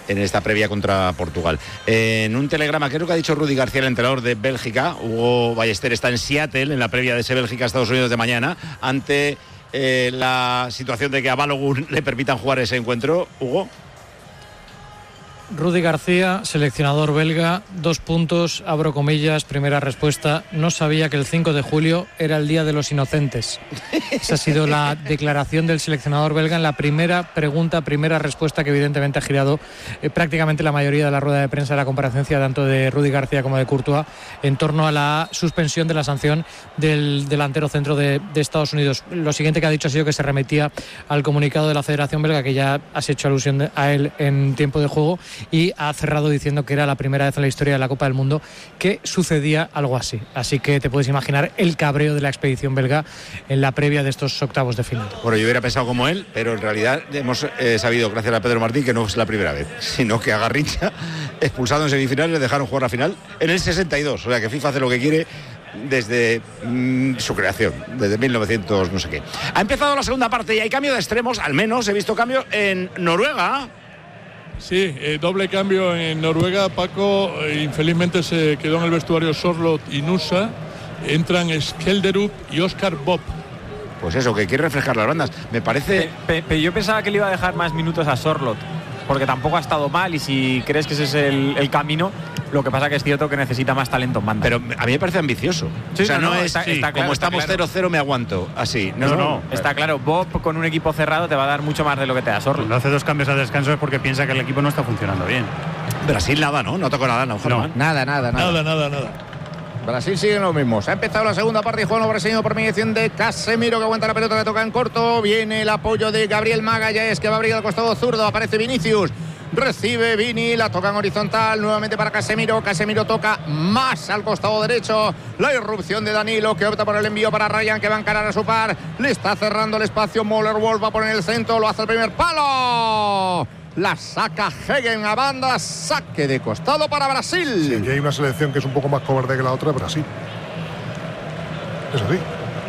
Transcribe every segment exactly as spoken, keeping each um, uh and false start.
en esta previa contra Portugal. En un telegrama, creo que ha dicho Rudi García, el entrenador de Bélgica, Hugo Ballester está en Seattle en la previa de ese Bélgica-Estados Unidos de mañana, ante eh, la situación de que a Balogun le permitan jugar ese encuentro. Hugo. Rudi García, seleccionador belga, dos puntos, abro comillas, primera respuesta, no sabía que el cinco de julio era el Día de los Inocentes. Esa ha sido la declaración del seleccionador belga en la primera pregunta, primera respuesta que evidentemente ha girado eh, prácticamente la mayoría de la rueda de prensa de la comparecencia, tanto de Rudi García como de Courtois, en torno a la suspensión de la sanción del delantero centro de, de Estados Unidos. Lo siguiente que ha dicho ha sido que se remetía al comunicado de la Federación Belga, que ya has hecho alusión a él en tiempo de juego, y ha cerrado diciendo que era la primera vez en la historia de la Copa del Mundo que sucedía algo así. Así que te puedes imaginar el cabreo de la expedición belga en la previa de estos octavos de final. Bueno, yo hubiera pensado como él, pero en realidad hemos eh, sabido, gracias a Pedro Martín, que no es la primera vez, sino que a Garrincha, expulsado en semifinales, le dejaron jugar la final en el sesenta y dos. O sea que FIFA hace lo que quiere desde mmm, su creación, desde mil novecientos no sé qué. Ha empezado la segunda parte y hay cambio de extremos, al menos he visto cambio en Noruega. Sí, eh, doble cambio en Noruega. Paco, eh, infelizmente se quedó en el vestuario Sorloth y Nusa. Entran Skelderup y Oscar Bob. Pues eso, que quiere reflejar las bandas. Me parece... Pe, pe, yo pensaba que le iba a dejar más minutos a Sorloth, porque tampoco ha estado mal, y si crees que ese es el, el camino, lo que pasa que es cierto que necesita más talento en banda. Pero a mí me parece ambicioso. Sí, o sea, no, no, no es está, sí, está claro, como está estamos claro. cero cero me aguanto. Así. No, no, no, no, está claro. Bob con un equipo cerrado te va a dar mucho más de lo que te da Sorloth. Cuando hace dos cambios al descanso es porque piensa que el equipo no está funcionando bien. Brasil nada, ¿no? No tocó nada, ¿no, Germán? No, nada, nada, nada. Nada, nada, nada. Brasil sigue en lo mismo. Se ha empezado la segunda parte y juega brasileño por mediación de Casemiro, que aguanta la pelota, le toca en corto. Viene el apoyo de Gabriel Magalhães, que va a abrir al costado zurdo. Aparece Vinicius. Recibe Vini, la toca en horizontal, nuevamente para Casemiro. Casemiro toca más al costado derecho. La irrupción de Danilo, que opta por el envío para Ryan, que va a encarar a su par. Le está cerrando el espacio. Moller-Wolf va a poner el centro, lo hace el primer palo. La saca Hegen a banda, saque de costado para Brasil. Sí, y hay una selección que es un poco más cobarde que la otra, Brasil. Eso sí.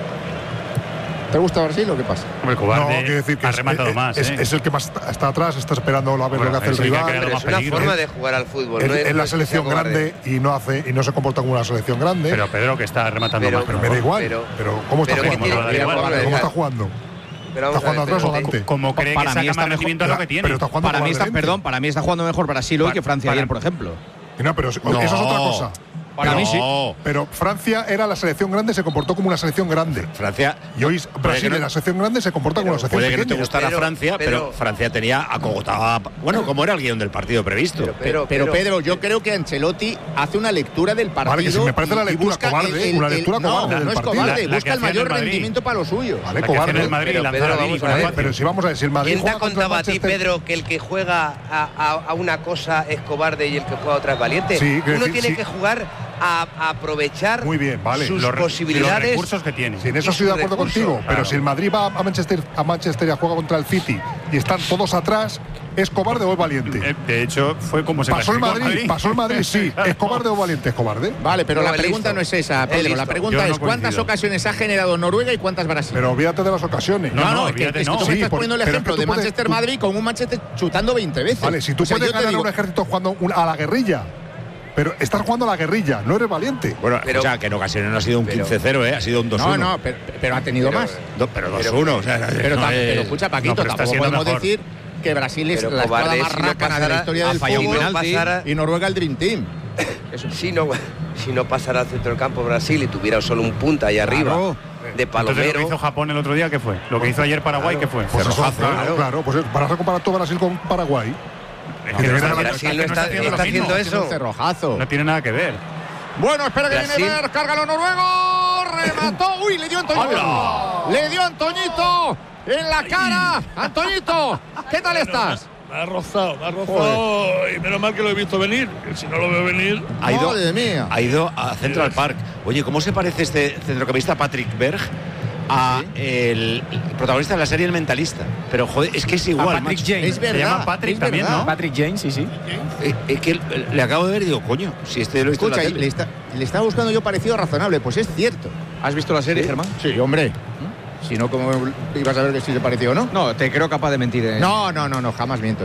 ¿Te gusta Brasil o qué pasa? Hombre, cobarde, no, quiero decir que ha es, rematado es, más. Es, ¿eh? es el que más está atrás, está esperando a ver bueno, lo que hace el rival. Pero es una peligro, forma ¿eh? de jugar al fútbol. Es, no es, es la no selección grande y no hace y no se comporta como una selección grande. Pero Pedro, que está rematando pero, más. Pero me da igual. Pero, pero ¿cómo está pero jugando? Tiene, ¿Cómo, igual, ¿Cómo está jugando? Pero ¿Está jugando atrás o adelante? Como cree para que mí saca está más mejor, rendimiento a lo que tiene. Pero está jugando para mí está, perdón, para mí está jugando mejor Brasil hoy para, que Francia para, ayer, por ejemplo. No, pero no. eso es otra cosa. Para pero, mí sí. Pero Francia era la selección grande, se comportó como una selección grande. Francia. Y hoy Brasil no, en la selección grande se comporta pero, como una selección puede pequeña. que no te gustara pero, Francia, pero, pero Francia tenía acogotada. Bueno, como era el guión del partido previsto. Pero, pero, pero, pero Pedro, yo creo que Ancelotti hace una lectura del partido. Vale, que si me parece y, la lectura cobarde, el, el, una lectura el, cobarde no, del no es partido. cobarde, La, la busca el mayor rendimiento para los suyos. Vale, la cobarde. el Madrid, pero, Pedro, vamos a ver. Pero si vamos a ver, si el Madrid. ¿Quién te ha contado a ti, Pedro, que el que juega a, a, a una cosa es cobarde y el que juega a otra es valiente? Sí, Uno decir, tiene sí. que jugar a, a aprovechar muy bien, vale. sus los, posibilidades. Los recursos que tiene. Sí, en eso estoy de acuerdo recursos, contigo. claro. Pero si el Madrid va a Manchester, a Manchester y a juega contra el City y están todos atrás, ¿es cobarde o es valiente? Eh, de hecho, fue como se pasó el clasificó Madrid, Madrid. pasó el Madrid, sí. ¿Es cobarde o valiente? ¿Es cobarde? Vale, pero No, la pregunta listo. no es esa, Pedro. Listo. La pregunta Yo no es ¿cuántas coincido. ocasiones ha generado Noruega y cuántas Brasil? Pero olvídate de las ocasiones. No, No, no, no, es que, olvídate, es que no. tú me Sí, estás por- poniendo el pero ejemplo es que de tú puedes- Manchester tú- Madrid con un Manchester chutando veinte veces. Vale, si tú o sea, puedes yo te ganar digo, un ejército jugando un- a la guerrilla, pero estás jugando a la guerrilla, no eres valiente. Bueno, Pero- o sea, que en ocasiones no ha sido un pero- quince cero, ¿eh? Ha sido un dos uno. no, no, pero, pero ha tenido Pero- más. Do, pero dos uno. O sea, Pero, no tam- es- pero escucha, Paquito, no, pero está tampoco siendo podemos mejor. decir que Brasil es Pero la escuadra cobarde, más si no rácana de la pasara- historia ha del fallado un fútbol penalti pasara- y Noruega el Dream Team. Eso. Si no, si no pasara al centro del campo Brasil y tuviera solo un punta ahí arriba Claro. de Entonces, palomero. lo que hizo Japón el otro día, ¿qué fue? Lo que hizo ayer Paraguay, ¿qué fue? Pues eso, Cerrojazo. claro, claro, pues vas a comparar todo Brasil con Paraguay. Es No, que no pero está, Brasil es que no está- haciendo no lo está mismo. haciendo Es eso. un cerrojazo. No tiene nada que ver. Bueno, espera que Brasil. viene Ver, cárgalo Noruego, remató, uy, le dio Antoñito, le dio Antoñito en la cara, Antoñito, ¿qué tal estás? Me ha rozado, me ha rozado y menos mal que lo he visto venir, que si no lo veo venir. Ha ido, Madre mía. ha ido a Central Park. Oye, ¿cómo se parece este centrocampista Patrick Berg a el protagonista de la serie El Mentalista? Pero joder, es que es igual. A Patrick macho. James. Es verdad, Se llama Patrick es también, verdad. ¿no? Patrick James, sí, sí. Eh, Es que le acabo de ver y digo, coño, si este lo he visto en la Escucha, tele. le, está, le estaba buscando yo parecido razonable, pues es cierto. ¿Has visto la serie, Sí, Germán? Sí, hombre. Si no, ¿cómo ibas a ver que si te pareció o no? No, te creo capaz de mentir. eh. No, no, no, no, jamás miento yo.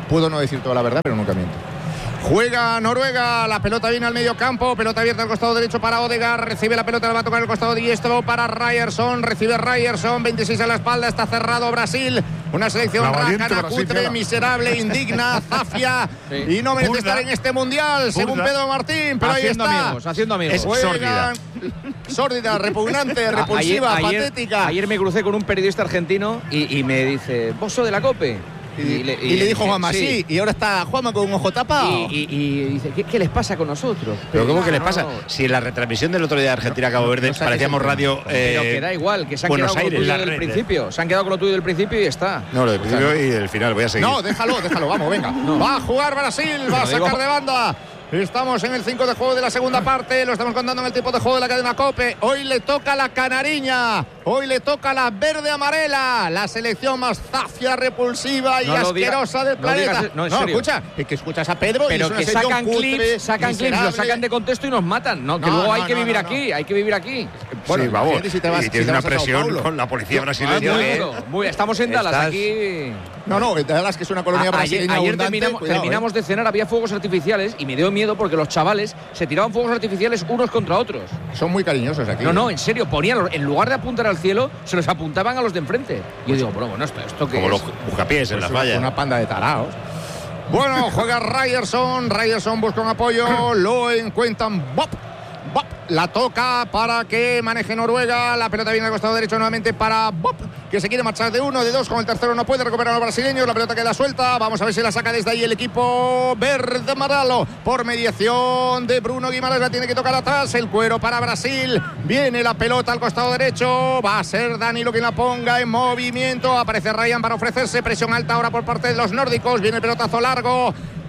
Puedo no decir toda la verdad, pero nunca miento. Juega Noruega, la pelota viene al medio campo, pelota abierta al costado derecho para Odegaard, recibe la pelota, la va a tocar el costado diestro para Ryerson, recibe Ryerson, veintiséis a la espalda, está cerrado Brasil, una selección rácana, cutre, miserable, indigna, zafia, sí. y no merece Burda. estar en este mundial, Burda. según Pedro Martín, pero haciendo ahí está. Amigos, haciendo amigos. Es sórdida. Sórdida, repugnante, repulsiva, ayer, patética. Ayer, ayer me crucé con un periodista argentino y, y me dice, ¿vos sos de la COPE? Y, y, le, y, y le dijo Juanma, sí. sí, y ahora está Juanma con un ojo tapado. Y, y, y dice, ¿qué, ¿qué les pasa con nosotros? Pero ¿cómo no, que les pasa? No. Si en la retransmisión del otro día de Argentina-Cabo Verde no, no parecíamos radio... Eh, pero que da igual, que se han Buenos quedado Aires, con lo tuyo del principio. Se han quedado con lo tuyo del principio y está. No, lo del principio o sea, y del final, voy a seguir. No, déjalo, déjalo, vamos, venga. No. Va a jugar Brasil, va a sacar de banda. Estamos en el cinco de juego de la segunda parte, lo estamos contando en el tiempo de juego de la cadena COPE. Hoy le toca la canariña, hoy le toca la verde-amarela, la selección más zafia, repulsiva y no asquerosa diga, del planeta. No, digas, no, no escucha, es que escuchas a Pedro pero y es que sacan cutre, clips, sacan clips, lo sacan de contexto y nos matan. No, que no, luego hay no, que vivir no, aquí, hay que vivir aquí. Bueno, sí, vamos, si te vas, y tienes si una presión con la policía brasileña. Ah, muy, muy, estamos en Dallas, ¿Estás? aquí... No, no, Dallas, que es una colonia a, brasileña Ayer, ayer abundante, terminamos, cuidado, terminamos eh. de cenar, había fuegos artificiales y me dio miedo porque los chavales se tiraban fuegos artificiales unos contra otros. Son muy cariñosos aquí. No, no, en serio, ponían, en lugar de apuntar al cielo, se los apuntaban a los de enfrente. Y yo digo, bueno, bueno, esto, esto que Como es? los buscapiés en pues las vallas. Una panda de taraos. Bueno, juega Ryerson, Ryerson busca un apoyo, lo encuentran, ¡bop! ¡Bop! La toca para que maneje Noruega, la pelota viene al costado derecho nuevamente para Bop, que se quiere marchar de uno, de dos, con el tercero no puede recuperar a los brasileños, la pelota queda suelta, vamos a ver si la saca desde ahí el equipo verde maralo, por mediación de Bruno Guimaraes, la tiene que tocar atrás, el cuero para Brasil, viene la pelota al costado derecho, va a ser Danilo quien la ponga en movimiento, aparece Ryan para ofrecerse, presión alta ahora por parte de los nórdicos, viene el pelotazo largo,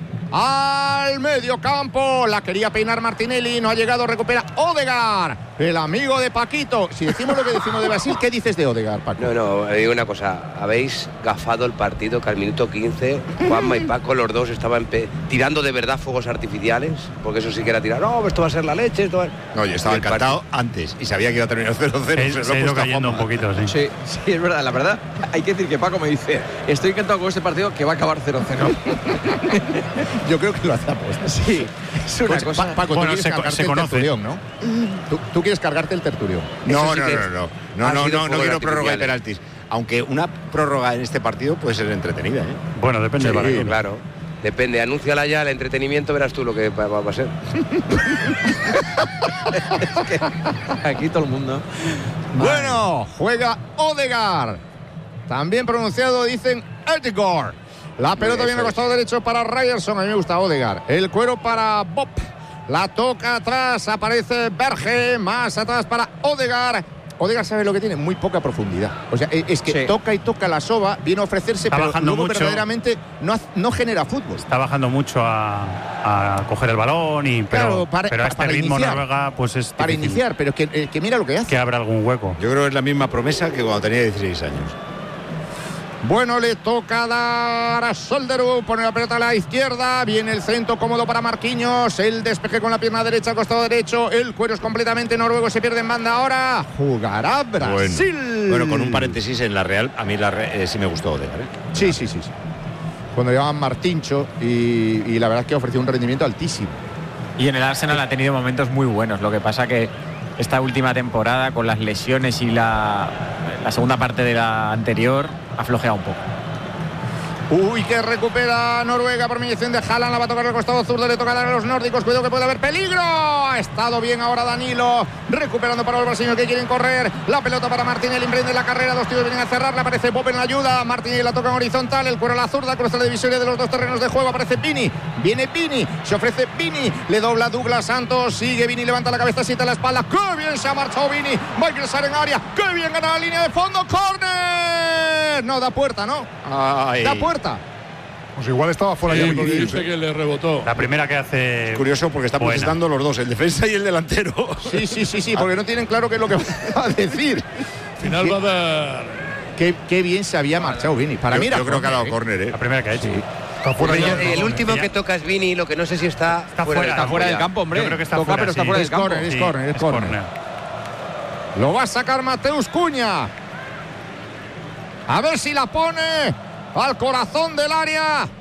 al medio campo, la quería peinar Martinelli, no ha llegado, recupera Odegaard, el amigo de Paquito. Si decimos lo que decimos de Brasil, ¿qué dices de Odegaard, Paco? No, no, digo una cosa, habéis gafado el partido que al minuto quince Juanma y Paco, los dos estaban tirando de verdad fuegos artificiales, porque eso sí que era tirar, no, esto va a ser la leche, esto va... No, yo estaba encantado antes y sabía que iba a terminar cero cero. Se, se ha ido cayendo un poquito, sí. sí. Sí, es verdad, la verdad, hay que decir que Paco me dice, estoy encantado con este partido que va a acabar cero cero. Yo creo que lo hace apuesta. Sí, es una pues, cosa. Pa Paco, bueno, tú quieres se, cargarte se el conoce. tertulión, ¿no? ¿Tú, tú quieres cargarte el tertulión. No, sí no, que no, no, no, no, no, no, no quiero prórroga de penaltis. Aunque una prórroga en este partido puede ser entretenida, ¿eh? Bueno, depende sí, del partido. Claro. Depende, anúnciala ya, el entretenimiento, verás tú lo que va, va, va a ser. Es que aquí todo el mundo. Bueno, juega Odegaard. También pronunciado, dicen Odegaard. La pelota viene al costado derecho para Ryerson. A mí me gusta Odegaard. El cuero para Bop. La toca atrás. Aparece Berge. Más atrás para Odegaard. Odegaard sabe lo que tiene, muy poca profundidad. O sea, es que sí. toca y toca la soba, viene a ofrecerse, está pero luego mucho, verdaderamente no, no genera fútbol. Está bajando mucho a, a coger el balón, y, pero, claro, para, pero a este para ritmo iniciar, Noruega pues es para difícil. iniciar, pero que, eh, que mira lo que hace. Que abra algún hueco. Yo creo que es la misma promesa que cuando tenía dieciséis años. Bueno, le toca dar a Solderu, pone la pelota a la izquierda, viene el centro cómodo para Marquinhos, el despeje con la pierna derecha al costado derecho, el cuero es completamente noruego, se pierde en banda ahora, jugará Brasil. Bueno, bueno, con un paréntesis en la Real, a mí la Real, eh, sí me gustó Odegaard, ¿eh? Sí, sí, sí, sí. Cuando le llamaban Martincho y, y la verdad es que ofreció un rendimiento altísimo. Y en el Arsenal ha tenido momentos muy buenos, lo que pasa que esta última temporada con las lesiones y la, la segunda parte de la anterior ha flojeado un poco. Uy, que recupera Noruega por mediación de Haaland, la va a tocar al costado zurdo, le toca dar a los nórdicos, cuidado que puede haber peligro, ha estado bien ahora Danilo, recuperando para los brasileños que quieren correr, la pelota para Martinelli, emprende la carrera, dos tíos vienen a cerrarla, aparece Bob en la ayuda, Martinelli la toca en horizontal, el cuero a la zurda, cruza la divisoria de los dos terrenos de juego, aparece Vini, viene Vini, se ofrece Vini, le dobla Douglas Santos, sigue Vini, levanta la cabeza, sienta la espalda, ¡qué bien se ha marchado Vini! Va a ingresar en área, ¡qué bien gana la línea de fondo! ¡Córner! No, da puerta, ¿no? Ay. Da puerta. Pues igual estaba fuera Sí, ya. porque dice que le rebotó. La primera que hace. Es curioso porque están buena. protestando los dos, el defensa y el delantero. Sí, sí, sí, sí, porque no tienen claro qué es lo que va a decir. Al final va a dar. Qué, qué bien se había marchado Vini. Para yo, mí era yo creo que ha dado ¿eh? córner, ¿eh? La primera que ha hecho. Sí. Está fuera ya. El último que toca es Vini, lo que no sé si está, Está fuera, fuera, del Está fuera del campo, hombre. Yo creo que está Toca, fuera, pero está sí. fuera del Es campo. córner, es Sí, córner, es es córner. córner. Lo va a sacar Mateus Cunha. A ver si la pone al corazón del área.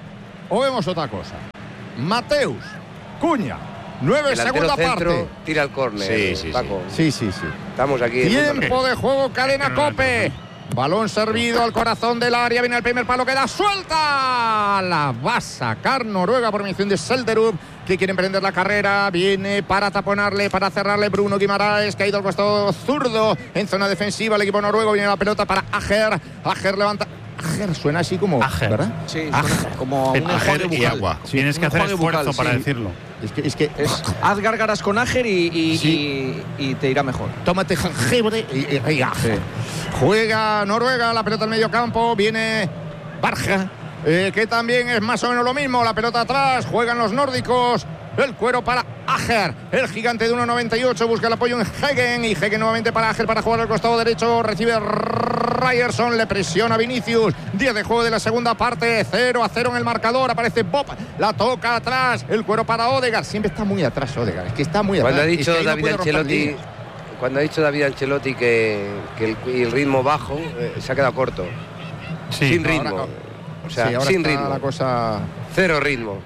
o vemos otra cosa? Mateus Cuña, nueve, Delantero segunda centro, parte. tira el córner. Sí, sí, Paco. Sí, sí, sí. Estamos aquí. Tiempo de juego, cadena Cope. Balón servido al corazón del área. Viene el primer palo, queda suelta. La va a sacar Noruega por mención de Selderup, que quiere emprender la carrera. Viene para taponarle, para cerrarle Bruno Guimaraes, caído al costado zurdo en zona defensiva. El equipo noruego, viene la pelota para Ajer. Ajer levanta. Ajer suena así como. Ajer. ¿Verdad? Sí, Ajer. como un Ajer enjuague y bucal. agua. Sí, tienes que un hacer enjuague esfuerzo bucal, para sí. decirlo. Es que, es que Es, haz gárgaras con Ajer y, y, Sí. y, y te irá mejor. tómate jengibre y, y, y Ajer. Juega Noruega, la pelota al medio campo, viene Barja, eh, que también es más o menos lo mismo, la pelota atrás, juegan los nórdicos, el cuero para Ajer, el gigante de uno noventa y ocho, busca el apoyo en Hegen, y Hegen nuevamente para Ajer para jugar al costado derecho, recibe Ryerson, le presiona Vinicius, diez de juego de la segunda parte, cero a cero en el marcador, aparece Bob, la toca atrás, el cuero para Odegaard, siempre está muy atrás Odegaard, es que está muy Cuando ha atrás. dicho es que ahí no David puede romper Ancelotti, líneas. cuando ha dicho David Ancelotti que, que el, y el ritmo bajo, eh, se ha quedado corto. Sí. Sin No, ritmo. ahora- o sea, sí, ahora sin está ritmo. la cosa. Cero ritmo.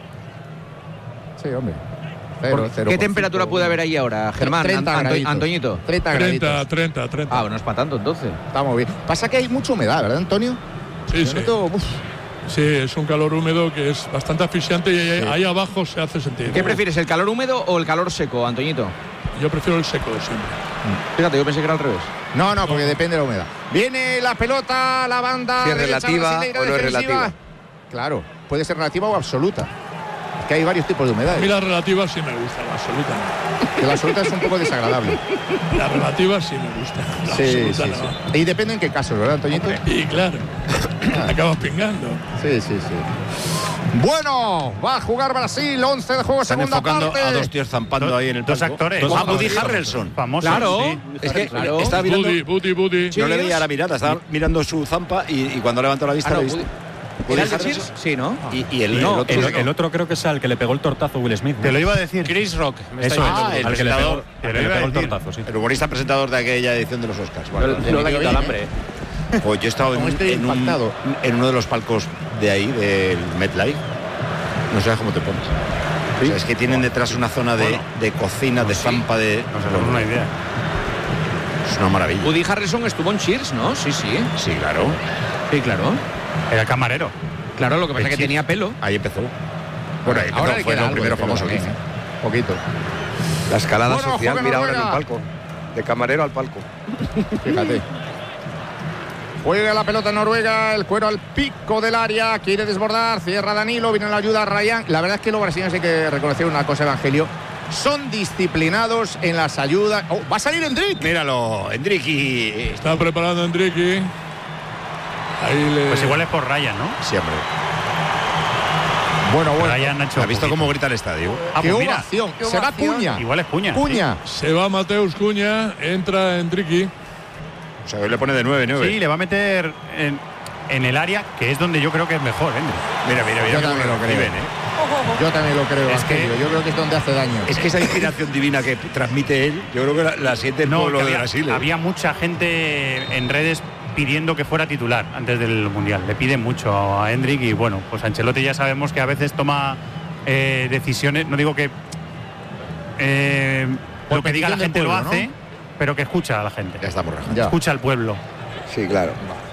Sí, hombre. Cero, cero ¿Qué por temperatura cinco. puede haber ahí ahora, Germán? treinta Anto- graditos. Antoñito. treinta treinta, graditos. treinta, treinta. Ah, no es para tanto entonces. Estamos bien. Pasa que hay mucha humedad, ¿verdad, Antonio? Sí, Yo sí. noto, uf, Sí, es un calor húmedo que es bastante asfixiante y ahí, Sí. ahí abajo se hace sentir. ¿Qué prefieres, el calor húmedo o el calor seco, Antoñito? Yo prefiero el seco siempre. Fíjate, yo pensé que era al revés. No, no, porque depende de la humedad. Viene la pelota, la banda. Si es derecha relativa brasileira o no es defensiva. relativa. Claro, puede ser relativa o absoluta. Es que hay varios tipos de humedad. A mí la relativa sí me gusta, la absoluta no. Que la absoluta es un poco desagradable. La relativa sí me gusta, la Sí, sí, absoluta sí. no. Y depende en qué casos, ¿verdad, Antoñito? Y claro, acabas pingando. Sí, sí, sí. Bueno, va a jugar Brasil, once de juego, Están segunda enfocando parte. a dos tíos zampando ahí en el Dos palco. actores. Dos Guapos, Woody tío. Harrelson. Famosos. Claro. sí. Es que Claro. estaba mirando, Buddy, Buddy, Buddy. no le veía la mirada, estaba mirando su zampa y, y cuando levantó la vista Ah, no, le he visto. Woody- Woody ¿Era el de Harrelson. Cheers? Sí, ¿no? Y, y el, No, el otro. el, el otro creo que es al que le pegó el tortazo Will Smith. ¿no? Te lo iba a decir. Chris Rock. Me Eso está es. diciendo. Ah, el al que le pegó, presentador. al que le Te lo iba a pegó el decir. tortazo, sí. El humorista presentador de aquella edición de los Oscars. Bueno, No, no le ha quitado el hambre. pues yo he estado en, Como estoy en un- impactado. en uno de los palcos de ahí, del MetLife. No sabes cómo te pones. O sea, es que tienen detrás una zona de, de cocina, de zampa, de. No sé, no una idea. Es una maravilla. Woody Harrelson estuvo en Cheers, ¿no? Sí, sí. Sí, claro. Sí, claro. Era camarero. Claro, lo que pasa El es que Cheers. tenía pelo. Ahí empezó. Bueno, ahí empezó, Ahora le fue queda lo algo primero de pelo famoso que hizo. también, ¿eh? Poquito. La escalada Bueno, social, juega mira ahora en Noruega. el palco. De camarero al palco. Fíjate. Juega la pelota Noruega, el cuero al pico del área, quiere desbordar, cierra Danilo, viene la ayuda a Ryan. La verdad es que los brasileños hay que reconocer una cosa, Evangelio. Son disciplinados en las ayudas. Oh, va a salir Endrick. Míralo, Endricky. Está preparando Enrique. Ahí le... Pues igual es por Ryan, ¿no? Siempre. Bueno, bueno. Ryan ha hecho. ¿Has visto poquito. cómo grita el estadio? Ah, Qué pues mira. ovación. Se va Cuña. Igual es Cuña. Cuña. Se va Mateus Cuña, entra Enrique. O sea, hoy le pone de nueve, nueve. Sí, le va a meter en, en el área, que es donde yo creo que es mejor, Hendrik. Mira, mira, mira. Yo cómo también lo creo. reciben, ¿eh? Yo también lo creo, Es que- Evangelio. Yo creo que es donde hace daño. Es que esa inspiración divina que transmite él, yo creo que la, la siente el No, pueblo que de había, Brasil. ¿eh? había mucha gente en redes pidiendo que fuera titular antes del Mundial. Le piden mucho a Hendrik y bueno, pues Ancelotti ya sabemos que a veces toma eh, decisiones, no digo que eh, Por lo que diga la petición del gente lo pueblo, hace, ¿no? pero que escucha a la gente. Ya estamos rajando. Ya. Escucha al pueblo. Sí, claro.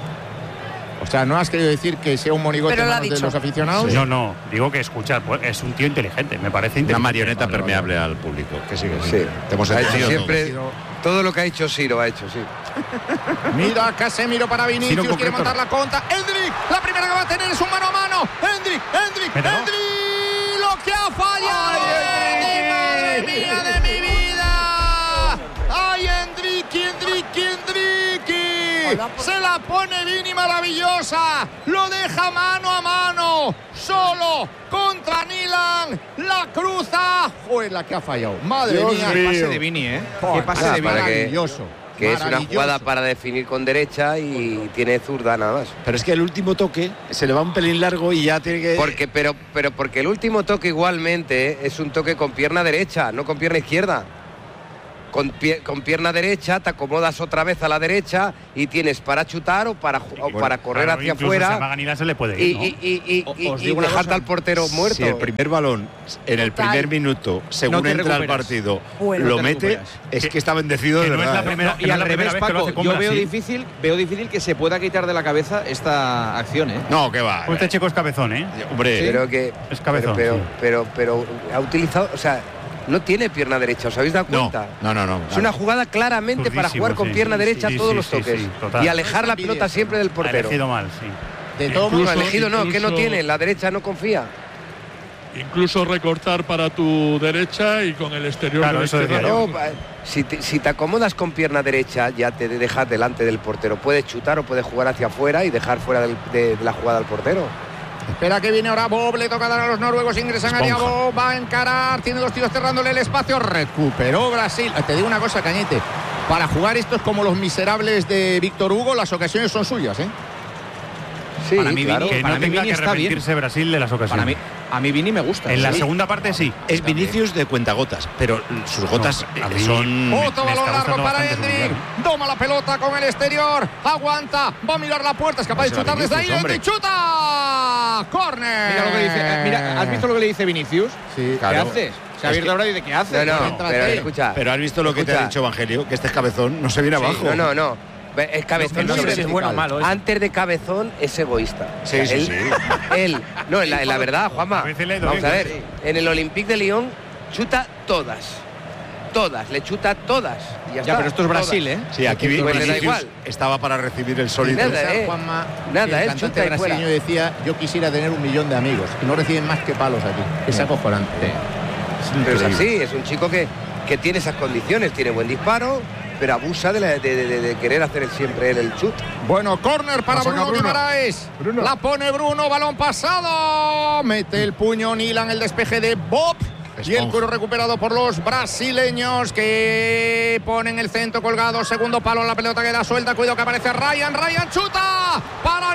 O sea, ¿no has querido decir que sea un monigote Pero en lo ha manos de dicho. los aficionados? No, no, digo que escucha al pueblo. Es un tío inteligente, me parece Una inteligente. marioneta Vale, permeable al público. Que sí, que sí. Sí. Te hemos Ha hecho entendido siempre. todos. Todo lo que ha hecho Ciro ha hecho, sí. Mira, Casemiro para Ciro en Vinicius, quiere concreto. montar la contra. Endrick, la primera que va a tener es un mano a mano. Endrick, Endrick, Mételo. Endrick, lo que ha fallado. Ay, ¡Madre Endrick! mía de mi vida! ¡Ay, Endrick, Endrick, Endrick! Se la pone Vini maravillosa. Lo deja mano a mano. Solo contra Nilan. La cruza. Joder, la que ha fallado. Madre Dios mía. Qué pase mío. de Vini, ¿eh? Joder, Qué pase ah, de Vini. para que- maravilloso. Que es una maravilloso. jugada para definir con derecha y tiene zurda nada más. Pero es que el último toque se le va un pelín largo y ya tiene que. Porque, pero, pero porque el último toque igualmente es un toque con pierna derecha, no con pierna izquierda. con, pie, con pierna derecha, te acomodas otra vez a la derecha y tienes para chutar o para, o bueno, para correr claro, hacia afuera. A Maganila se le puede ir, ¿no? Y, y, y, y, y, y dejarte al portero muerto. Si el primer balón en el primer minuto, según no entra al partido, bueno, lo mete, recuperas. Es que está bendecido de no verdad. Es la primera, no, y al revés, Paco, yo veo difícil, veo difícil que se pueda quitar de la cabeza esta acción, ¿eh? No, que va. Pues este chico es cabezón, ¿eh? Hombre, sí. Pero que es cabezón. Pero, sí. pero, pero, pero ha utilizado, o sea, no tiene pierna derecha, ¿os habéis dado cuenta? No, no, no. no es una jugada claramente Turdísimo, para jugar con sí, pierna sí, derecha sí, todos sí, los toques sí, sí, y alejar la pelota siempre del portero. Ha elegido mal, sí. De todo modo, elegido no, que no tiene, la derecha no confía. Incluso recortar para tu derecha y con el exterior. Claro, eso decía no, si, te, si te acomodas con pierna derecha, ya te dejas delante del portero. Puedes chutar o puedes jugar hacia afuera y dejar fuera del, de, de la jugada al portero. Espera que viene ahora Bob, le toca dar a los noruegos, ingresan a Bob, va a encarar, tiene dos tíos cerrándole el espacio, recuperó Brasil. Te digo una cosa, Cañete, para jugar esto es como los miserables de Víctor Hugo, las ocasiones son suyas, ¿eh? Sí, para mí, claro. Vini, que para no mí tenga Vini que arrepentirse Brasil de las ocasiones. Para mí, a mí Vini me gusta. En ¿sí? la segunda parte sí. Es Vinicius de cuentagotas, pero sus gotas no, son... Otro balón largo para Endrick. Toma la pelota con el exterior. Aguanta. Va a mirar la puerta. Es capaz de chutar desde ahí. Endrick chuta. ¡Córner! Mira lo que dice. Eh, mira, ¿has visto lo que le dice Vinicius? Sí, claro. ¿Qué haces? Se ha abierto ahora y dice, ¿qué haces? No, no, pero escucha. Pero has visto lo que escucha. te ha dicho Evangelio, que este es cabezón, no se viene sí, abajo. No, no, no. Es cabezón, no, no sé si es bueno o malo. ¿eh? Antes de cabezón es egoísta. Sí, o sea, sí, él, sí. Él, no, en la, en la verdad, Juanma, a veces le vamos a ver, en el Olympique de Lyon chuta todas. Todas, le chuta todas. Y ya, ya está, pero esto es Brasil, todas. ¿eh? Sí, aquí pues le da igual. Estaba para recibir el sólido. Nada, eh. Juanma, Nada, el él chuta cantante y fuera. brasileño decía, yo quisiera tener un millón de amigos y no reciben más que palos aquí. Es acojonante. Pero es así, es un chico que, que tiene esas condiciones, tiene buen disparo, pero abusa de, la, de, de, de querer hacer siempre él el chut. Bueno, córner para Bruno, Bruno Guimaraes. Bruno. La pone Bruno, balón pasado. Mete el puño Nilan, el despeje de Bob. Y el cuero recuperado por los brasileños que ponen el centro colgado. Segundo palo, la pelota queda suelta. Cuidado que aparece Ryan. Ryan chuta para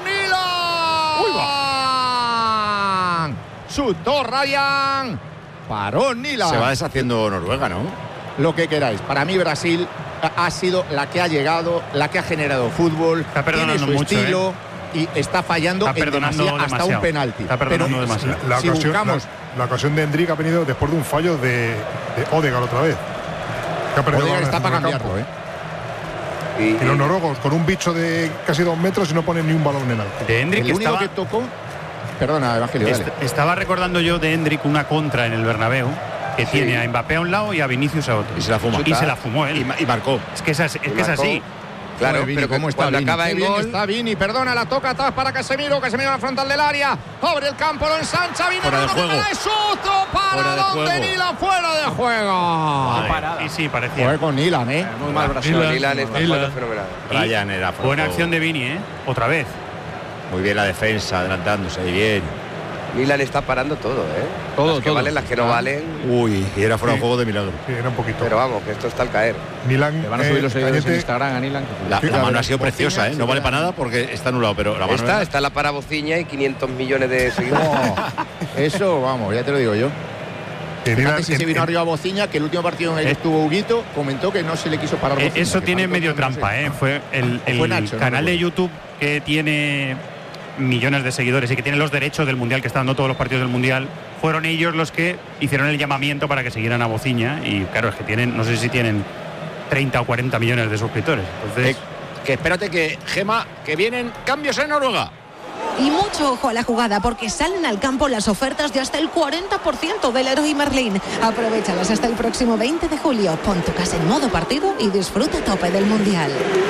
Nilan. Chutó Ryan. Paró Nilan. Se va deshaciendo Noruega, ¿no? Lo que queráis. Para mí Brasil ha sido la que ha llegado, la que ha generado fútbol, está tiene su mucho, estilo ¿eh? y está fallando está en demasia, hasta demasiado. un penalti. Está perdonando Pero demasiado. La, la, si ocasión, buscamos... la, la ocasión de Endrick ha venido después de un fallo de, de Odegaard otra vez. Que ha perdido Odegaard está para campo. cambiarlo, ¿eh? Y, y los noruegos con un bicho de casi dos metros y no ponen ni un balón en alto. De Endrick El único estaba, que tocó... Perdona, Evangelio, est dale. estaba recordando yo de Endrick una contra en el Bernabéu que sí. tiene a Mbappé a un lado y a Vinicius a otro. Y se la fumó. Y se la fumó él. Y, y marcó. Es que es así. Es, que es así. Claro, Joder, Vini, pero ¿cómo está cuando Vini? acaba Qué el bien gol... está Vini, perdona, la toca atrás para Casemiro, Casemiro en la frontal del área, abre el campo, lo ensancha, Vini, fuera de juego. Es otro para donde Nilan, fuera de juego. Vale. Y sí, parecía. Joder con Nilan, ¿eh? Muy mal Brasil. Nilan, Nilan está jugando fenomenal. Ryan era flojo. Buena acción de Vini, ¿eh? Otra vez. Muy bien la defensa, adelantándose, bien. Milan está parando todo, ¿eh? Todo, las que todo. valen, las que no valen. Uy, y era fuera de Sí. juego de milagro. Sí, era un poquito. Pero vamos, que esto está al caer. Milan, Le van a subir eh, los seguidores en Cañete, Instagram a Nilan. La, Sí, la la mano verdad, ha sido preciosa, ¿eh? Bociña, No sí, vale la- para nada porque está anulado, pero la mano Esta, es- está la para Bociña y quinientos millones de seguidores. No, eso, vamos, ya te lo digo yo. que Nilan- Fíjate si se en- vino en- arriba Bociña, que el último partido en el que Eh. estuvo Huguito comentó que no se le quiso parar Eh, Bociña, Eso que tiene faltó medio que no sé. trampa, ¿eh? Fue el, el Fue Nacho, no canal me de acuerdo. YouTube que tiene millones de seguidores y que tiene los derechos del Mundial, que está dando todos los partidos del Mundial, fueron ellos los que hicieron el llamamiento para que siguieran a Bociña. Y claro, es que tienen, no sé si tienen treinta o cuarenta millones de suscriptores. Entonces, Eh, que espérate que, Gema, que vienen cambios en Noruega. Y mucho ojo a la jugada porque salen al campo las ofertas de hasta el cuarenta por ciento del Leroy Merlin. Aprovéchalas hasta el próximo veinte de julio. Pon tu casa en modo partido y disfruta a tope del Mundial.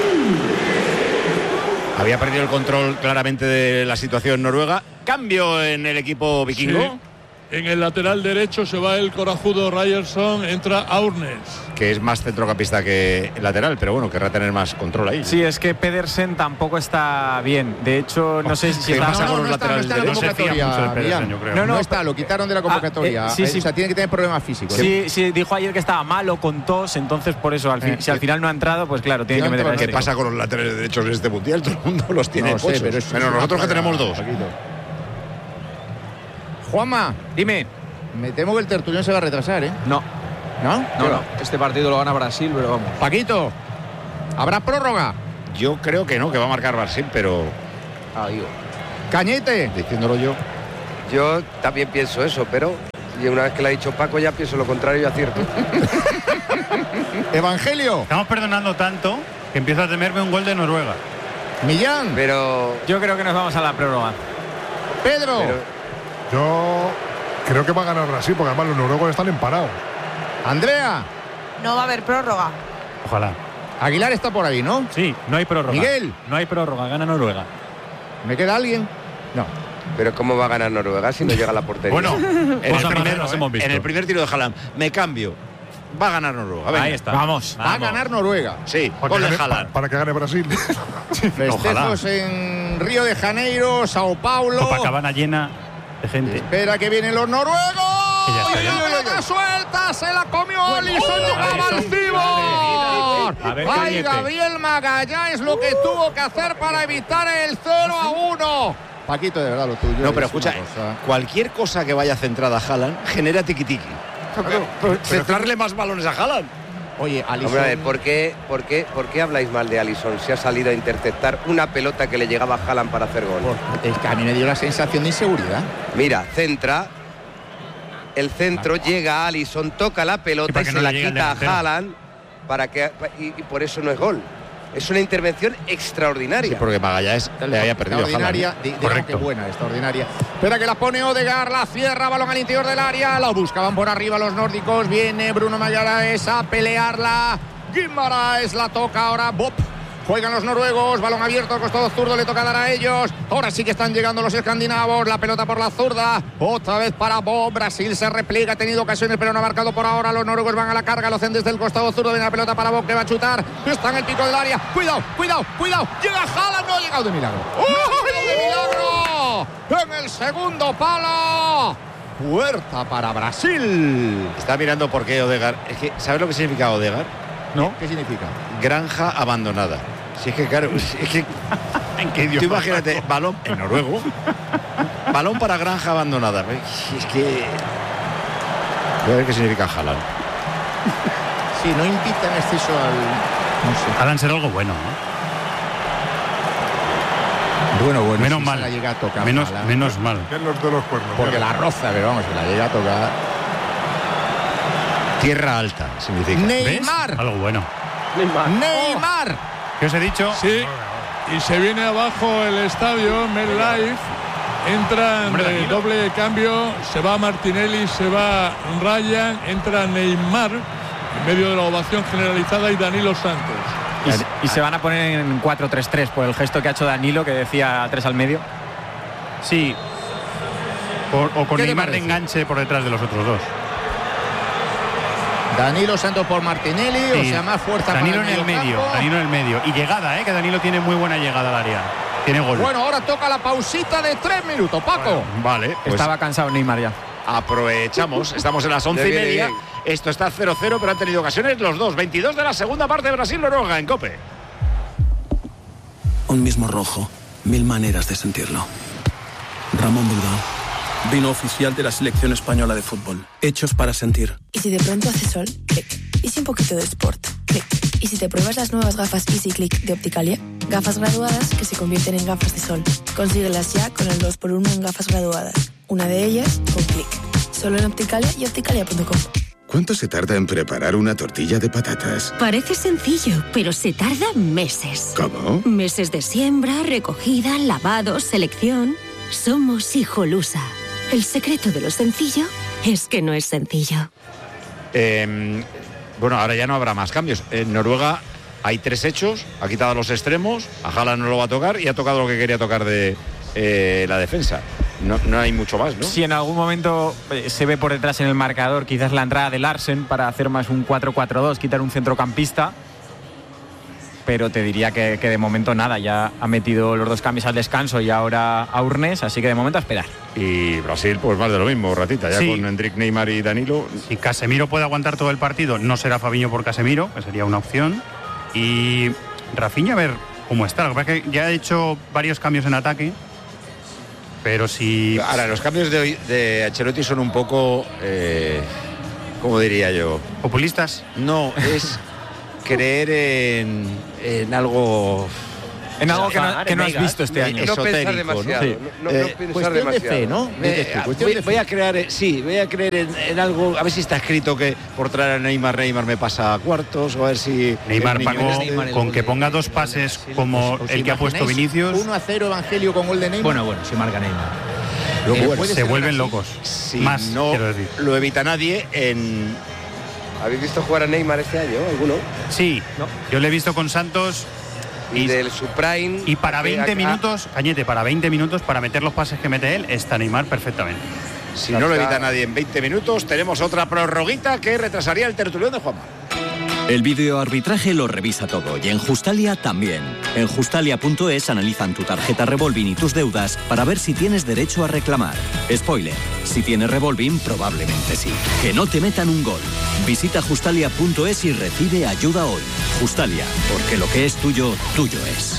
Había perdido el control claramente de la situación noruega. Cambio en el equipo vikingo. Sí. En el lateral derecho se va el corajudo Ryerson, entra Aurnes. Que es más centrocampista que el lateral, pero bueno, querrá tener más control ahí. Sí, es que Pedersen tampoco está bien. De hecho, no sé si ¿Qué está- pasa No, con no, los no está, no laterales está en la no se fía convocatoria, mucho de Pedersen, Millán. yo creo. No, No, no, está, lo quitaron de la convocatoria. eh, sí, Eh, sí. O sea, tiene que tener problemas físicos. Sí, sí, dijo ayer que estaba malo con tos, entonces por eso, al fin, Eh, si al eh, final no ha entrado, pues claro, tiene que meter a ¿Qué este. pasa con los laterales derechos en este mundial? Todo el mundo los tiene No sé, pochos. pero es Menos una nosotros que plaga, tenemos dos. Paquito. Juanma, Dime. me temo que el tertulión se va a retrasar, ¿eh? No. ¿No? No, no. Este partido lo gana Brasil, pero vamos. Paquito, ¿habrá prórroga? Yo creo que no, que va a marcar Brasil, pero... Ah, digo. Cañete. Diciéndolo yo. Yo también pienso eso, pero y una vez que lo ha dicho Paco ya pienso lo contrario y acierto. Evangelio. Estamos perdonando tanto que empiezo a temerme un gol de Noruega. Millán. Pero yo creo que nos vamos a la prórroga. Pedro. Pero... Yo creo que va a ganar Brasil, porque además los noruegos están emparados. Andrea. No va a haber prórroga. Ojalá. Aguilar está por ahí, ¿no? Sí, no hay prórroga. Miguel. No hay prórroga, gana Noruega. ¿Me queda alguien? No. Pero ¿cómo va a ganar Noruega si no llega a la portería? Bueno, en, Pues el primer, nos hemos visto. en el primer tiro de Haaland, me cambio. Va a ganar Noruega. Venga. Ahí está. Vamos. Va Vamos. a ganar Noruega. Sí, Para gol que, de gane, Haaland. pa- para que gane Brasil. Festejos en Río de Janeiro, Sao Paulo. Copacabana llena de gente. Espera que vienen los noruegos. Que ya está, ya. ¡Uy, uy, uy, que suelta! Se la comió Alisson, llegaba al cibor. A ver, ¡Ay, Cañete. Gabriel Magallanes lo que tuvo que hacer para evitar el cero a uno! Paquito, de verdad, lo tuyo. No, pero es una escucha, cosa. cualquier cosa que vaya centrada a Haaland genera tiquitiqui. Centrarle más balones a Haaland. Oye, Alisson. Hombre, a ver, ¿por qué, por, qué, ¿por qué habláis mal de Alisson si ha salido a interceptar una pelota que le llegaba a Haaland para hacer gol? Es que a mí me dio la sensación de inseguridad. Mira, centra, el centro llega a Alisson, toca la Y pelota para y que se no la le llegue el quita a delantero. Haaland para que, y, y por eso no es gol. Es una intervención extraordinaria. Sí, porque Magallanes le había perdido a Extraordinaria, Haaland. di- digamos Correcto. que buena, extraordinaria. Espera que la pone Odegaard, la cierra, balón al interior del área, la buscaban por arriba los nórdicos, viene Bruno Magallanes a pelearla, Guimaraes la toca ahora, Bob. Juegan los noruegos, balón abierto al costado zurdo, le toca dar a ellos. Ahora sí que están llegando los escandinavos, la pelota por la zurda, otra vez para Bob. Brasil se repliega, ha tenido ocasiones pero no ha marcado por ahora. Los noruegos van a la carga, lo hacen desde el costado zurdo, viene la pelota para Bob que va a chutar. Está en el pico del área, cuidado, cuidado, cuidado. Llega Haaland, no ha llegado de milagro. ¡No ha llegado de milagro! En el segundo palo. Puerta para Brasil. Está mirando por qué Odegaard. Es que, ¿sabes lo que significa Odegaard? ¿No? ¿Qué significa? Granja abandonada. Si es que, claro, si es que. ¿En qué idioma? Tú imagínate, balón en noruego. Balón para granja abandonada. Es que. Voy a ver qué significa Haaland. Sí, no invita en exceso al. No sé. Haaland será algo bueno, ¿no? Bueno, bueno. Menos sí mal. se la llega a tocar. Menos, Haaland. menos mal. Que los de los cuernos. Porque la roza, pero vamos, se la llega a tocar. Tierra alta significa. Neymar. ¿Ves? Algo bueno. Neymar. ¿Qué os he dicho? Sí, y se viene abajo el estadio, MetLife. Entran Hombre, eh, Danilo. doble cambio, se va Martinelli, se va Ryan, entra Neymar en medio de la ovación generalizada y Danilo Santos. Y, se- y se van a poner en cuatro tres tres por el gesto que ha hecho Danilo, que decía tres al medio. Sí. Por- o con ¿Qué te Neymar de parece? enganche por detrás de los otros dos. Danilo Santos por Martinelli, o Sí. sea, más fuerza Danilo para en el medio, mediocampo. Danilo en el medio. Y llegada, ¿eh? Que Danilo tiene muy buena llegada al área. Tiene gol. Bueno, ahora toca la pausita de tres minutos, Paco. Vale, pues Estaba cansado Neymar ya. aprovechamos. Estamos en las once y viene media. bien. Esto está cero cero, pero han tenido ocasiones los dos. veintidós de la segunda parte de Brasil-Noruega en COPE. Un mismo rojo, mil maneras de sentirlo. Ramón Bilbao, vino oficial de la selección española de fútbol. Hechos para sentir. Y si de pronto hace sol, clic. Y si un poquito de sport, clic. Y si te pruebas las nuevas gafas Easy Click de Opticalia, gafas graduadas que se convierten en gafas de sol. Consíguelas ya con el dos por uno en gafas graduadas. Una de ellas con clic. Solo en Opticalia y opticalia punto com. ¿Cuánto se tarda en preparar una tortilla de patatas? Parece sencillo, pero se tarda meses. ¿Cómo? Meses de siembra, recogida, lavado, selección. Somos Hijolusa. El secreto de lo sencillo es que no es sencillo. Eh, bueno, ahora ya no habrá más cambios. En Noruega hay tres hechos. Ha quitado los extremos. A Haaland no lo va a tocar y ha tocado lo que quería tocar de eh, la defensa. No, no hay mucho más, ¿no? Si en algún momento eh, se ve por detrás en el marcador quizás la entrada de Larsen para hacer más un cuatro cuatro dos, quitar un centrocampista, pero te diría que, que de momento nada, ya ha metido los dos cambios al descanso y ahora a Urnes, así que de momento a esperar. Y Brasil, pues más de lo mismo, ratita, ya Sí. con Endrick, Neymar y Danilo. Si Casemiro puede aguantar todo el partido, no será Fabinho por Casemiro, que sería una opción. Y Rafinha, a ver cómo está. Lo que pasa es que ya ha hecho varios cambios en ataque, pero si... Ahora, los cambios de hoy de Ancelotti son un poco... eh, ¿cómo diría yo? ¿Populistas? No, es creer en, en algo... En algo que no, que no has visto este año. No pensar demasiado. ¿no? Sí. No, no, Eh, no pensar cuestión demasiado. de fe, ¿no? Eh, voy, voy a crear, eh, sí, voy a creer en, en algo, a ver si está escrito que por traer a Neymar, Neymar me pasa a cuartos, o a ver si... Neymar el niño pagó este- con que ponga dos pases como ¿Os el que ha puesto imagináis Vinicius, uno a cero Evangelio con gol de Neymar. Bueno, bueno, si marca Neymar. Luego, Eh, bueno, puede se ser vuelven así. locos. si Más, no quiero decir. lo evita nadie en... ¿Habéis visto jugar a Neymar este año, alguno? Sí, yo le he visto con Santos Y, y, del Suprime. y para a que- veinte a- minutos, Cañete, para veinte minutos, para meter los pases que mete él, está Neymar perfectamente. Si no lo evita nadie en veinte minutos, tenemos otra prorroguita que retrasaría el tertulión de Juanma. El videoarbitraje lo revisa todo y en Justalia también. En justalia punto es analizan tu tarjeta Revolving y tus deudas para ver si tienes derecho a reclamar. Spoiler, si tienes Revolving probablemente sí. Que no te metan un gol. Visita justalia punto es y recibe ayuda hoy. Justalia, porque lo que es tuyo, tuyo es.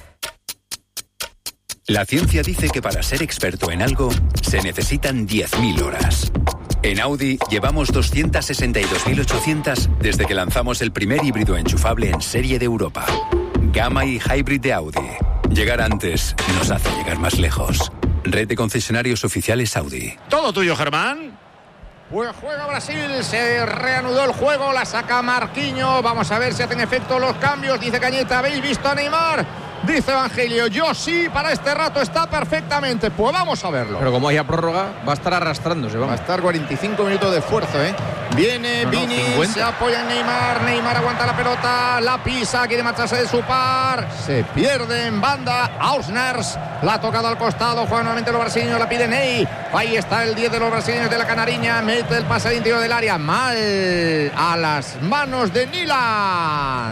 La ciencia dice que para ser experto en algo se necesitan diez mil horas. En Audi llevamos doscientas sesenta y dos mil ochocientas desde que lanzamos el primer híbrido enchufable en serie de Europa. Gamma y Hybrid de Audi. Llegar antes nos hace llegar más lejos. Red de concesionarios oficiales Audi. Todo tuyo, Germán. Pues juega Brasil, se reanudó el juego, la saca Marquinhos. Vamos a ver si hacen efecto los cambios. Dice Cañeta, ¿habéis visto a Neymar? Dice Evangelio, yo sí, para este rato está perfectamente. Pues vamos a verlo. Pero como haya prórroga, va a estar arrastrándose, Va a vamos. estar cuarenta y cinco minutos de esfuerzo, ¿eh? Viene No, no, Vini, cincuenta. se apoya en Neymar. Neymar aguanta la pelota, la pisa, quiere marcharse de su par. Se pierde en banda. Ausners la ha tocado al costado. Juegan nuevamente los brasileños, la pide Ney. Ahí está el diez de los brasileños de la Canariña. Mete el pase de interior del área. Mal a las manos de Nilan.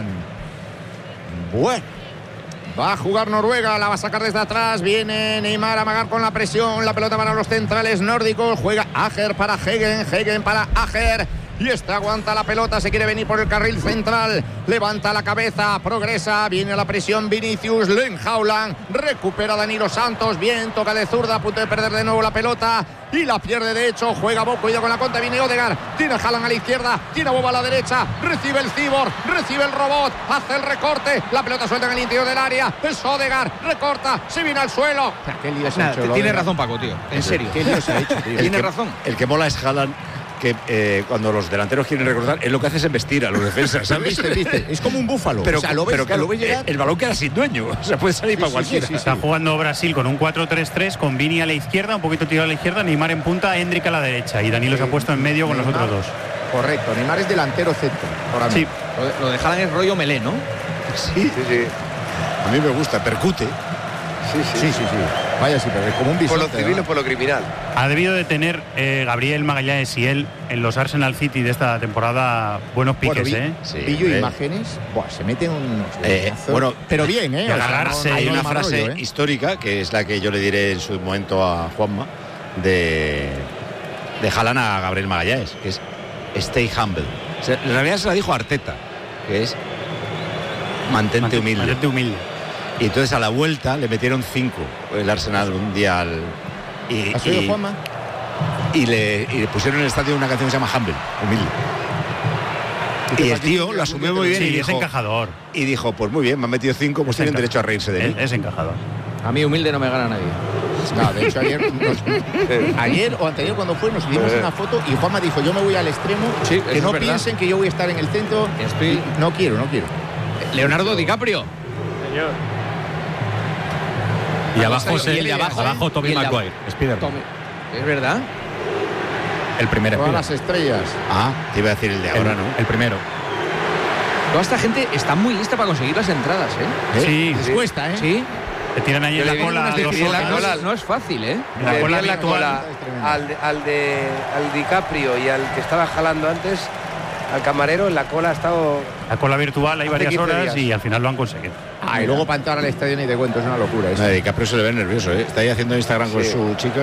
Bueno. Va a jugar Noruega, la va a sacar desde atrás. Viene Neymar a amagar con la presión. La pelota para los centrales nórdicos. Juega Ager para Hegen. Hegen para Ager. Y este aguanta la pelota, se quiere venir por el carril central. Levanta la cabeza, progresa. Viene la presión Vinicius. Lo enjaulan. Recupera Danilo Santos. Bien, toca de zurda. A punto de perder de nuevo la pelota. Y la pierde de hecho. Juega Bob, cuidado con la contra. Viene Odegaard. Tiene a Haaland a la izquierda. Tiene a Bob a la derecha. Recibe el Cibor. Recibe el robot. Hace el recorte. La pelota suelta en el interior del área. Es Odegaard. Recorta. Se viene al suelo. ¿Qué lío se ha Nada, hecho el tiene Odegaard? razón Paco, tío. En serio. ¿Qué lío se ha hecho, tío? El Tiene que- razón. El que mola es Haaland, que eh, cuando los delanteros quieren recortar, él lo que hace es embestir a los defensas, ¿sabes? Viste, viste. Es como un búfalo. Pero, O sea, lo ves, pero claro, lo ves llegar. el balón queda sin dueño, o sea, puede salir Sí, para sí, cualquiera. sí, sí, Está jugando Brasil con un cuatro tres tres, con Vini a la izquierda, un poquito tirado a la izquierda, Neymar en punta, Hendrik a la derecha. Y Danilo se ha puesto en medio con los Neymar. otros dos. Correcto, Neymar es delantero centro. Ahora Sí, mismo. Lo de, lo de Haaland es rollo melé, ¿no? Sí, Sí, sí. a mí me gusta, percute. Sí, sí. Sí, sí, sí. Vaya, sí, pero es como un Por lo bisonte. civil ¿no? o por lo criminal. ha debido de tener eh, Gabriel Magallanes y él en los Arsenal City de esta temporada buenos piques, Bueno, vi- ¿eh? Sí, pillo eh. imágenes. Buah, se meten unos. Eh, leñazos. bueno, pero bien, ¿eh? de O sea, agarrarse. no- no Hay hay una mal frase rollo, ¿eh? histórica, que es la que yo le diré en su momento a Juanma, de, de Haaland a Gabriel Magallanes, que es stay humble. O sea, en realidad se la dijo Arteta, que es mantente Mantén- humilde. mantente humilde. Y entonces a la vuelta le metieron cinco el Arsenal un día al, y, ¿Has oído, y- Juanma? y le, y le pusieron en el estadio una canción que se llama Humble, humilde. Y el tío lo asumió muy bien Sí, y es dijo, encajador. y dijo, pues muy bien, me han metido cinco, pues Es tienen enca- derecho a reírse de Es, mí. es encajador. A mí humilde no me gana nadie. No, de hecho ayer, nos- ayer o anterior cuando fue nos dimos una foto y Juanma dijo, yo me voy al extremo, Sí, que eso no es verdad. piensen que yo voy a estar en el centro. Estoy- Y no quiero, no quiero. Leonardo DiCaprio. Y abajo, Y se- el de abajo, abajo ¿eh? Tobey Y el de Maguire, Spiderman. Tommy. ¿Es verdad? El primer Todas Spiderman. las estrellas. Ah, te iba a decir el de ahora, el, ¿no? el primero. Toda esta gente está muy lista para conseguir las entradas, ¿eh? Sí, Les sí. cuesta, ¿eh? Sí. Te tiran ahí Yo en le la vi cola unas de dos Fidel horas. Alcalá. No, es- no es fácil, ¿eh? La Le cola vi en la virtual. cola al, de- al de al DiCaprio y al que estaba jalando antes, al camarero, en la cola ha estado. La cola virtual, hay Hace varias quince horas días. y al final lo han conseguido. Ah, y luego para entrar al estadio ni te cuento, es una locura eso. No, DiCaprio se le ve nervioso, ¿eh? Está ahí haciendo Instagram con Sí. su chica.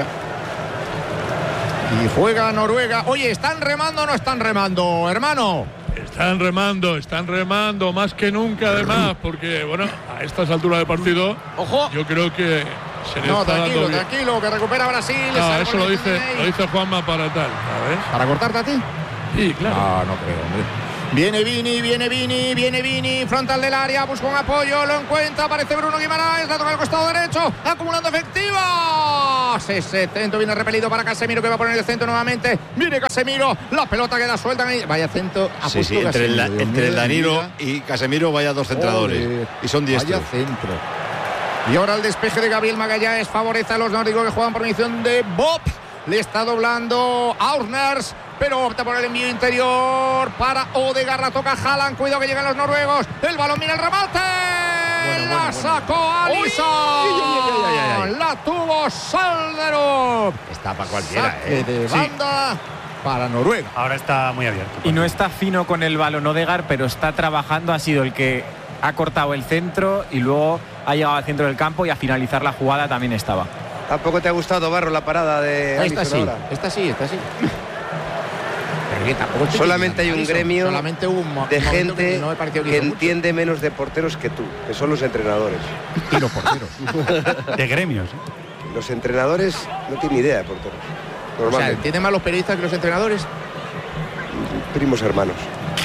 Y juega Noruega. Oye, ¿están remando o no están remando, hermano? Están remando, están remando más que nunca además, porque bueno, a estas alturas del partido, ¡Ojo! yo creo que se le No, está tranquilo, dando bien. tranquilo, que recupera Brasil. No, sale eso con lo el dice, Ney. lo dice Juanma para tal, ¿sabes? ¿Para cortarte a ti? Sí, claro. No, no creo, hombre. Viene Vini, viene Vini, viene Vini, frontal del área, busca un apoyo, lo encuentra, aparece Bruno Guimaraes, la toca al costado derecho, acumulando efectiva. Ese centro viene repelido para Casemiro, que va a poner el centro nuevamente. Viene Casemiro, la pelota queda suelta. Vaya centro. Sí, sí, entre, el, entre el Danilo y Casemiro vaya dos centradores. Oye, y son diestros. Vaya centro. Y ahora el despeje de Gabriel Magallanes favorece a los nórdicos que juegan por misión de Bob. Le está doblando Aurners, pero opta por el envío interior para Odegaard. La toca Haaland. Cuidado que llegan los noruegos. El balón, mira el remate. Bueno, la bueno, sacó bueno. Alisson. La tuvo Salderup. Está para cualquiera. Saque eh. de banda sí. Para Noruega. Ahora está muy abierto. Y no está fino con el balón Odegaard, pero está trabajando. Ha sido el que ha cortado el centro y luego ha llegado al centro del campo y a finalizar la jugada también estaba. ¿Tampoco te ha gustado, Barro, la parada de esta Alisson sí, ahora? esta sí, esta sí. Solamente hay un gremio solamente un, de un gente que, no que entiende mucho. Menos de porteros que tú, que son los entrenadores. Y los porteros. De gremios. Los entrenadores no tienen idea de porteros. O sea, ¿entienden más los periodistas que los entrenadores? Primos hermanos.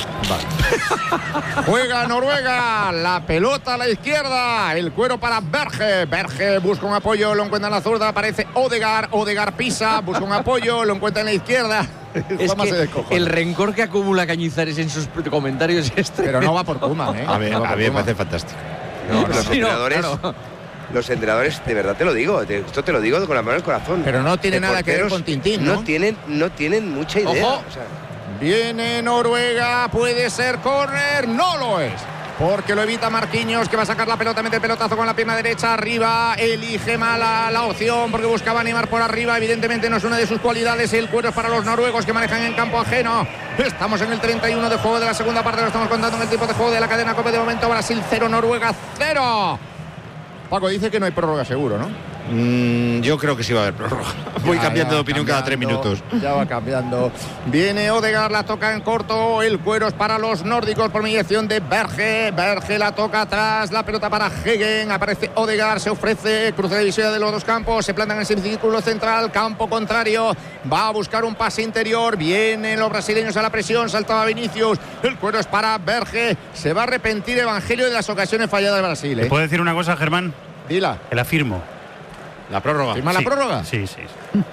Vale. Juega Noruega, la pelota a la izquierda, el cuero para Berge. Berge busca un apoyo, lo encuentra en la zurda, aparece Odegaard. Odegaard pisa, busca un apoyo, lo encuentra en la izquierda. Es que el rencor que acumula Cañizares en sus comentarios es tremendo. Pero no va por Koeman, ¿eh? A mí, a mí me parece fantástico. No, los sí, entrenadores, no, claro. los entrenadores, de verdad te lo digo, te, esto te lo digo con la mano en el corazón. Pero no tiene de nada que ver con Tintín, ¿no? No tienen, no tienen mucha idea. Ojo. O sea, viene Noruega, puede ser córner, no lo es. Porque lo evita Marquinhos, que va a sacar la pelota, mete el pelotazo con la pierna derecha arriba, elige mala la opción porque buscaba animar por arriba, evidentemente no es una de sus cualidades. El cuero es para los noruegos que manejan en campo ajeno. Estamos en el treinta y uno de juego de la segunda parte, lo estamos contando en el tiempo de juego de la cadena Cope. De momento Brasil cero, Noruega cero. Paco dice que no hay prórroga seguro, ¿no? Mm, yo creo que sí va a haber prórroga. Voy Ya, cambiando ya de opinión cada tres minutos. Ya va cambiando. Viene Odegaard, la toca en corto. El cuero es para los nórdicos por mediación de Berge. Berge la toca atrás. La pelota para Hegen. Aparece Odegaard, se ofrece. Cruce de visión de los dos campos. Se plantan en el semicírculo central. Campo contrario. Va a buscar un pase interior. Vienen los brasileños a la presión. Saltaba Vinicius. El cuero es para Berge. Se va a arrepentir Evangelio de las ocasiones falladas de Brasil. ¿eh? ¿Te puedo decir una cosa, Germán? Dila. Que la firmo. La prórroga. ¿Firma sí, la prórroga? Sí, sí.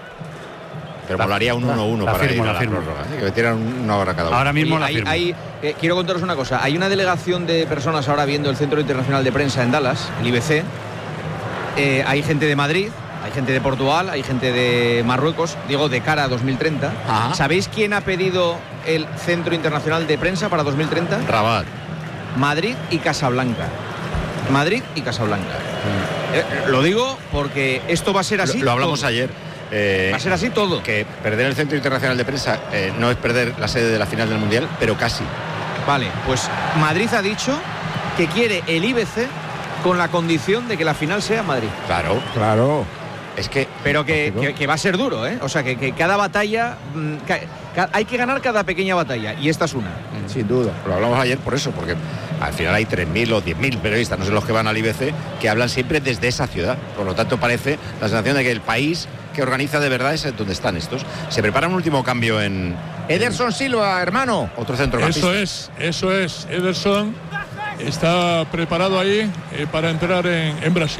Pero molaría un uno uno para firmo, ir a la la firmo. prórroga. ¿eh? Que metieran una hora cada uno. Ahora mismo Oye, la hay, firmo. hay, eh, quiero contaros una cosa. Hay una delegación de personas ahora viendo el Centro Internacional de Prensa en Dallas, el I B C. Eh, hay gente de Madrid, hay gente de Portugal, hay gente de Marruecos, digo, de cara a dos mil treinta. Ajá. ¿Sabéis quién ha pedido el Centro Internacional de Prensa para dos mil treinta? Rabat. Madrid y Casablanca. Madrid y Casablanca. Mm. Eh, lo digo porque esto va a ser así. Lo, lo hablamos todo. ayer. Eh, Va a ser así todo. Que perder el Centro Internacional de Prensa eh, no es perder la sede de la final del Mundial, pero casi. Vale, pues Madrid ha dicho que quiere el I B C con la condición de que la final sea Madrid. Claro. Claro. Es que. Pero que, que, que va a ser duro, ¿eh? O sea, que, que cada batalla. Ca, ca, hay que ganar cada pequeña batalla, y esta es una. Sin duda. Lo hablamos ayer por eso, porque al final hay tres mil o diez mil periodistas, no sé los que van al I B C, que hablan siempre desde esa ciudad. Por lo tanto, parece la sensación de que el país que organiza de verdad es donde están estos. Se prepara un último cambio en. Ederson Silva, hermano. Otro centrocampista. Eso es, eso es. Ederson está preparado ahí eh, para entrar en, en Brasil.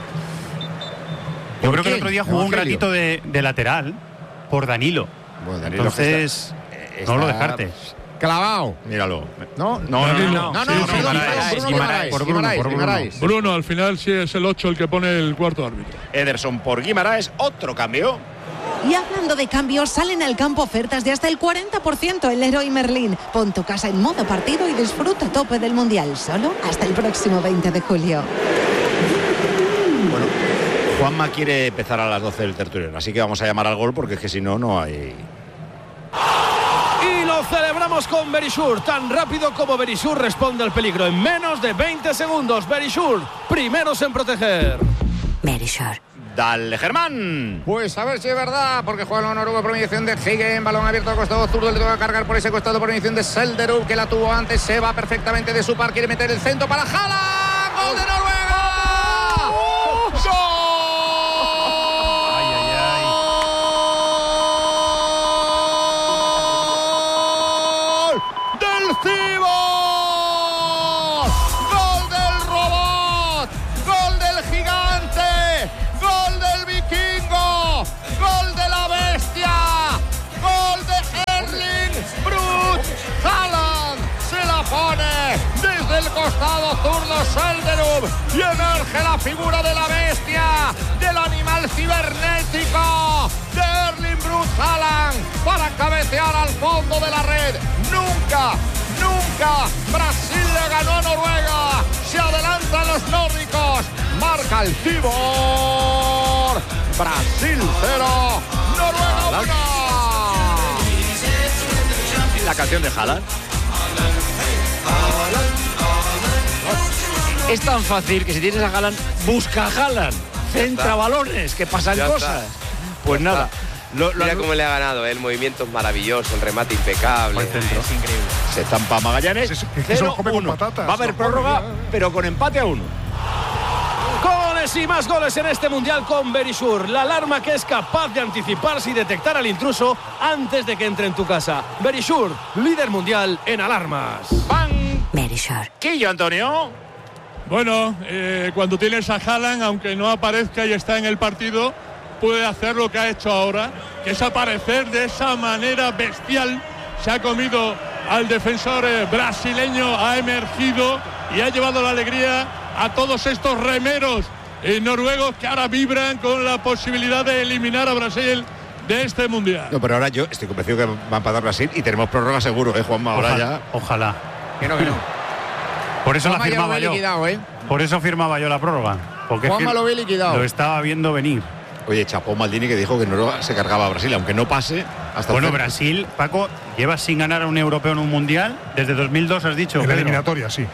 Yo creo que el otro día jugó un ratito de, de lateral por Danilo. Bueno, Danilo Entonces, está, no lo está descartes. Clavado. Míralo. No, no, no, no. No, no, no, sí, perdón, Guimaraes, Bruno Guimaraes, Guimaraes, por Bruno, Guimaraes, por Bruno. Guimaraes. Bruno, al final sí es el ocho el que pone el cuarto árbitro. Ederson por Guimaraes, otro cambio. Y hablando de cambios, salen al campo ofertas de hasta el cuarenta por ciento en Leroy Merlin. Pon tu casa en modo partido y disfruta a tope del Mundial, solo hasta el próximo veinte de julio. Bueno, Juanma quiere empezar a las doce del tertuliano, así que vamos a llamar al gol porque es que si no, no hay... Y lo celebramos con Verisur. Tan rápido como Verisur responde al peligro en menos de veinte segundos. Verisur, primeros en proteger. Verisur. Dale, Germán. Pues a ver si es verdad, porque juega el noruego por mediación de Hegen, balón abierto al costado zurdo, le toca cargar por ese costado por mediación de Selderup, que la tuvo antes, se va perfectamente de su par, quiere meter el centro para Haaland, ¡gol de Noruega! ¡Gol! costado zurdo Selderub y emerge la figura de la bestia, del animal cibernético de Erling Braut Haaland para cabecear al fondo de la red. Nunca, nunca Brasil le ganó a Noruega. Se adelantan los nórdicos. Marca el Tibor. Brasil cero, Noruega uno. La canción de Haaland. Es tan fácil que si tienes a Haaland, busca a Haaland, centra balones, que pasan Ya cosas. está. Pues Ya nada. está. Lo, lo Mira anu- cómo le ha ganado, ¿eh? El movimiento es maravilloso, el remate impecable. Es increíble. Se estampa Magallanes. Es que se lo come con cero uno. patatas. Va a haber Lo come, prórroga, ya. pero con empate a uno. Goles y más goles en este Mundial con Verisur. La alarma que es capaz de anticiparse y detectar al intruso antes de que entre en tu casa. Verisur, líder mundial en alarmas. Verisur. Quillo, Antonio. Bueno, eh, cuando tienes a Haaland, aunque no aparezca y está en el partido, puede hacer lo que ha hecho ahora, que es aparecer de esa manera bestial. Se ha comido al defensor eh, brasileño, ha emergido y ha llevado la alegría a todos estos remeros eh, noruegos que ahora vibran con la posibilidad de eliminar a Brasil de este Mundial. No, pero ahora yo estoy convencido que va a empatar Brasil y tenemos prórroga seguro, ¿eh, Juanma? Ahora Ojalá, ya. Ojalá. Que no, que no. Por eso la Juanma ya lo firmaba ve yo. liquidado, ¿eh? Por eso firmaba yo la prórroga. Porque es Juanma que lo ve liquidado. Lo estaba viendo venir. Oye, chapó Maldini que dijo que Noruega se cargaba a Brasil, aunque no pase hasta Bueno, el- Brasil, Paco, lleva sin ganar a un europeo en un mundial desde dos mil dos, has dicho. En la Pedro. eliminatoria, sí.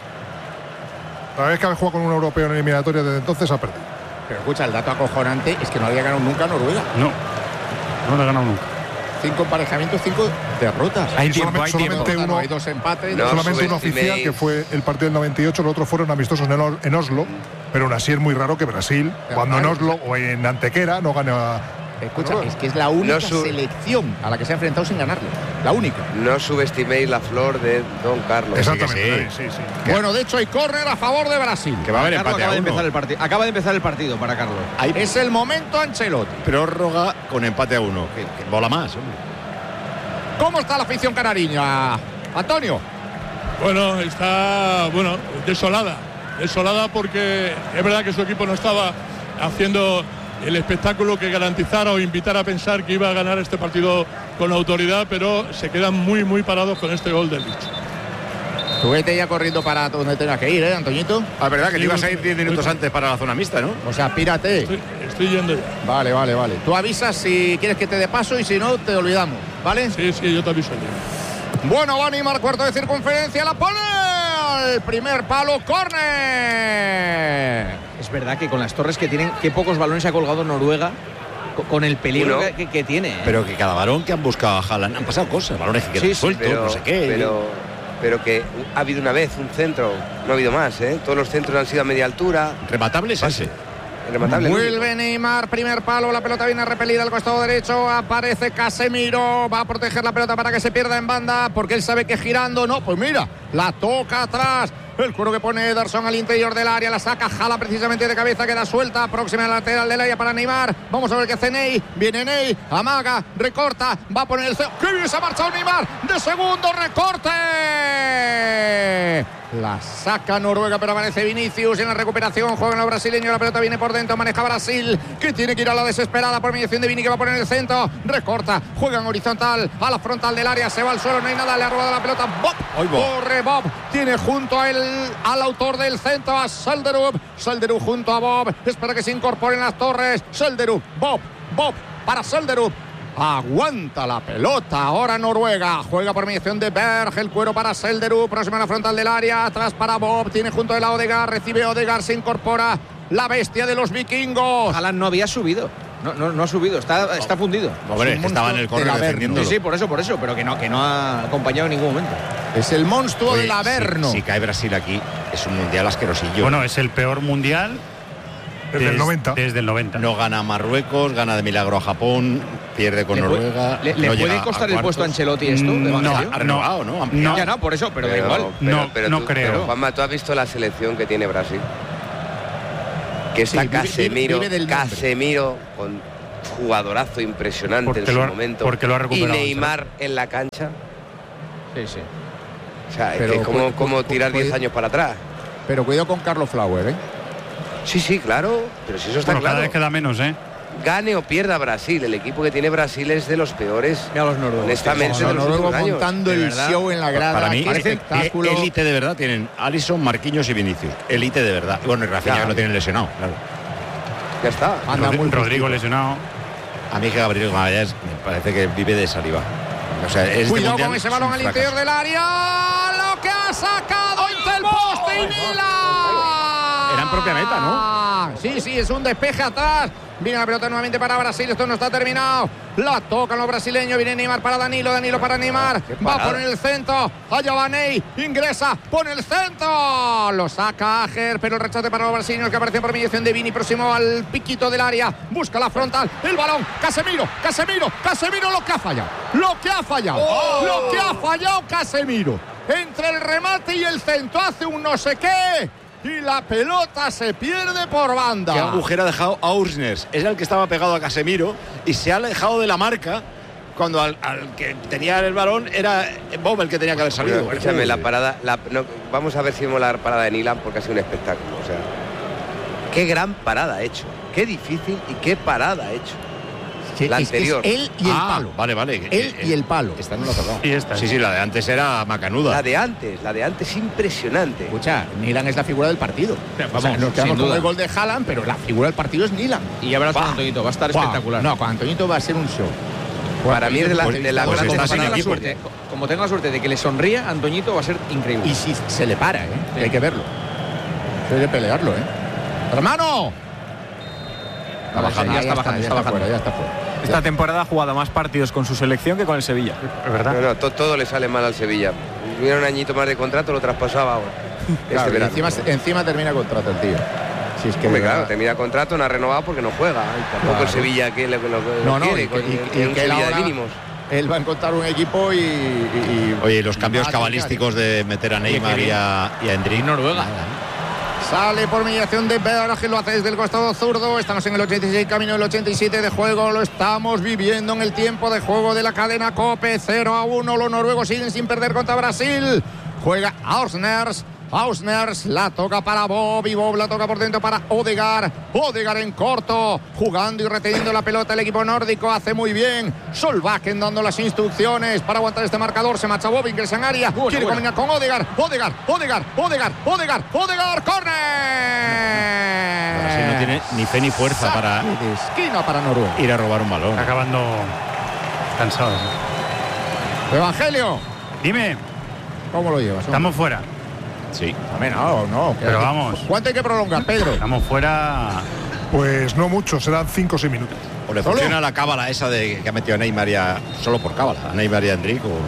Cada vez que ha jugado con un europeo en eliminatoria desde entonces ha perdido. Pero escucha, el dato acojonante es que no había ganado nunca a Noruega. No, no lo ha ganado nunca. Cinco emparejamientos, cinco derrotas. Hay Y tiempo, solamente, hay solamente tiempo. uno, No, hay dos empates. No, dos- solamente uno subestiméis. oficial, que fue el partido del noventa y ocho, los otros fueron amistosos en, Os- en Oslo, pero aún así es muy raro que Brasil, cuando en Oslo o en Antequera, no gane a... Escucha, es que es la única No su- selección a la que se ha enfrentado sin ganarle. La única. No subestiméis la flor de Don Carlos. Exactamente, sí. sí, sí. Bueno, de hecho hay córner a favor de Brasil. Que va a haber Carlos empate a acaba, de uno. empezar el partido. acaba de empezar el partido para Carlos. Hay Es el momento Ancelotti. prórroga con empate a uno. Que, que mola más, hombre. ¿Cómo está la afición canariña? Antonio. Bueno, está, bueno, desolada. Desolada porque es verdad que su equipo no estaba haciendo el espectáculo que garantizara o invitara a pensar que iba a ganar este partido con autoridad, pero se quedan muy, muy parados con este gol del bicho. Tú vete ya corriendo para donde tengas que ir, ¿eh, Antoñito? Ah, verdad que te Sí, ibas a muy- ir diez minutos muy- antes para la zona mixta, ¿no? O sea, pírate. Estoy, estoy yendo ya. Vale, vale, vale. Tú avisas si quieres que te dé paso y si no, te olvidamos, ¿vale? Sí, sí, yo te aviso ya. Bueno, va a animar cuarto de circunferencia, la pone al primer palo, córner. Es verdad que con las torres que tienen, qué pocos balones ha colgado Noruega co- con el peligro Uno. que, que- que tiene. ¿eh? Pero que cada balón que han buscado a Haaland han pasado cosas, balones que quedan Sí, sí, sueltos, Pero, no sé qué. pero, pero que ha habido una vez un centro, no ha habido más, ¿eh? Todos los centros han sido a media altura. Rematable es ese. Rematable. Vuelve Neymar, primer palo, la pelota viene repelida al costado derecho, aparece Casemiro, va a proteger la pelota para que se pierda en banda, porque él sabe que girando, no, pues mira, la toca atrás, el cuero que pone Ederson al interior del área, la saca, jala precisamente de cabeza, queda suelta, próxima al lateral del área para Neymar, vamos a ver qué hace Ney, viene Ney, amaga, recorta, va a poner el cero, ¡qué bien se ha marchado Neymar! De segundo, recorte. La saca Noruega, pero aparece Vinicius en la recuperación. Juega en el brasileño. La pelota viene por dentro. Maneja Brasil, que tiene que ir a la desesperada por mediación de Vini, que va a poner el centro. Recorta. Juega en horizontal a la frontal del área. Se va al suelo. No hay nada. Le ha robado la pelota. Bob. Corre Bob. Tiene junto a él, al autor del centro, a Selderub. Selderub junto a Bob. Espera que se incorporen las torres. Selderub. Bob. Bob. Para Selderub. Aguanta la pelota. Ahora Noruega. Juega por mediación de Berg. El cuero para Selderub. Próxima a la frontal del área. Atrás para Bob. Tiene junto a él a Odegaard. Recibe Odegaard. Se incorpora la bestia de los vikingos. Haaland no había subido. No, no, no ha subido. Está, está fundido. Hombre, Es es un que estaba en el monstruo del córner Averno. defendiéndolo. Sí, sí, por eso, por eso. Pero que no, que no ha acompañado en ningún momento. Es el monstruo Oye, del Averno. Si, si cae Brasil aquí, es un mundial asquerosillo. Bueno, es el peor mundial Desde el des- noventa. Desde el noventa. No gana Marruecos, gana de milagro a Japón, pierde con ¿Le puede- Noruega. ¿Le, le no puede llega costar a el puesto a cuartos. Ancelotti esto? Mm, de no, Evangelio? Ha renovado, ¿no? Ampliado. No. Ya no, por eso, pero, da Pero, igual. pero- No, pero no tú- creo. pero, Juanma, ¿tú has visto la selección que tiene Brasil? Que Sí, está vive- Casemiro, vive del nombre. Casemiro con jugadorazo impresionante Porque en su lo ha- momento. porque lo ha recuperado, Y Neymar en la cancha. Sí, sí. O sea, es Pero que como, puede- como puede- tirar diez puede- años para atrás. Pero cuidado con Carlos Flower, ¿eh? Sí, sí, claro, pero si eso está bueno, claro. Cada vez queda menos, ¿eh? Gane o pierda Brasil, el equipo que tiene Brasil es de los peores. Mira los noruegos. Honestamente, Los de los noruegos últimos años. montando el show en la grada. Para mí, qué espectáculo. élite de verdad tienen Alisson, Marquinhos y Vinicius. Élite de verdad. Bueno, y Rafinha Ya. que lo tienen lesionado, claro. Ya está. Anda muy Rodrigo justito. lesionado. A mí que Gabriel Magallanes me parece que vive de saliva. O sea, este Cuidado mundial con ese es balón un al fracaso. interior del área. Lo que ha sacado entre el poste y Nila. Era en propia meta, ¿no? Sí, sí, es un despeje atrás. Viene la pelota nuevamente para Brasil. Esto no está terminado. La tocan los brasileños. Viene Neymar para Danilo. Danilo para Neymar. Va a poner el centro. Allá va Ney. Ingresa. Pone el centro. Lo saca Ager. Pero el rechace para los brasileños que aparecen por mediación de Vini. Próximo al piquito del área. Busca la frontal. El balón. Casemiro. Casemiro. Casemiro lo que ha fallado. Lo que ha fallado. Oh. Lo que ha fallado Casemiro. Entre el remate y el centro. Hace un no sé qué. Y la pelota se pierde por banda. Qué agujero ha dejado Ausnes. Es el que estaba pegado a Casemiro y se ha alejado de la marca cuando al, al que tenía el balón era Bob el que tenía que haber salido. Bueno, escúchame, la parada, la, no, vamos a ver si vemos la parada de Nilan porque ha sido un espectáculo. O sea, qué gran parada ha hecho, qué difícil y qué parada ha hecho. Sí, la es que anterior. es él y el Ah, palo. Vale, vale. Él y el palo. Esta no la ha tocado. Y esta. Sí, sí, la de antes era macanuda. La de antes, la de antes impresionante. Escucha, Nilan es la figura del partido. Vamos, O sea, nos sin quedamos con duda. el gol de Haaland, pero la figura del partido es Nilan. Y ya verás con Buah. Antoñito, va a estar Buah. espectacular. No, con Antoñito va a ser un show. Para mí es de la, de la pues gran está como, sin tenga la equipo. suerte, como tenga la suerte de que le sonría, Antoñito va a ser increíble. Y si se le para, ¿eh? Hay que verlo. Hay que pelearlo, ¿eh? ¡Hermano! Está bajando, ya está bajando, ya está bajando. fuera, ya está fuera. Esta temporada ha jugado más partidos con su selección que con el Sevilla. Es verdad. No, no, to- todo le sale mal al Sevilla. Si hubiera un añito más de contrato, lo traspasaba ahora. Este Claro, y verano. encima, encima termina contrato el tío. Si es que Hombre, de claro, verdad. termina contrato, no ha renovado porque no juega. Y tampoco Claro. el Sevilla que lo, lo, lo No, no, quiere, y que- con- y- tiene y un que él Sevilla ahora- de mínimos. Él va a encontrar un equipo y. y- y- Oye, los cambios más cabalísticos de meter a Neymar y a, y a Endrick. Noruega. Sale por mediación de Berge, lo hace desde el costado zurdo. Estamos en el ochenta y seis, camino del ochenta y siete de juego. Lo estamos viviendo en el tiempo de juego de la cadena COPE. cero a uno. Los noruegos siguen sin perder contra Brasil. Juega Ausners. Ausners la toca para Bob y Bob la toca por dentro para Odegaard. Odegaard en corto, jugando y reteniendo la pelota. El equipo nórdico hace muy bien. Solbakken dando las instrucciones para aguantar este marcador. Se marcha Bob, ingresa en área. Buena, Quiere buena. combinar con Odegaard. Odegaard, Odegaard, Odegaard, Odegaard, Odegaard, córner. Brasil no tiene ni fe ni fuerza para Saque de esquina para Noruega. ir a robar un balón. Está acabando cansado. Evangelio, Dime, ¿cómo lo llevas? estamos fuera. Sí. Hombre, no, no. Pero vamos. ¿Cuánto hay que prolongar, Pedro? Estamos fuera. Pues no mucho, serán cinco o seis minutos. O le ¿Solo? funciona la cábala esa de que ha metido a Neymar y a, solo por cábala, a Neymar y a Endrick. O...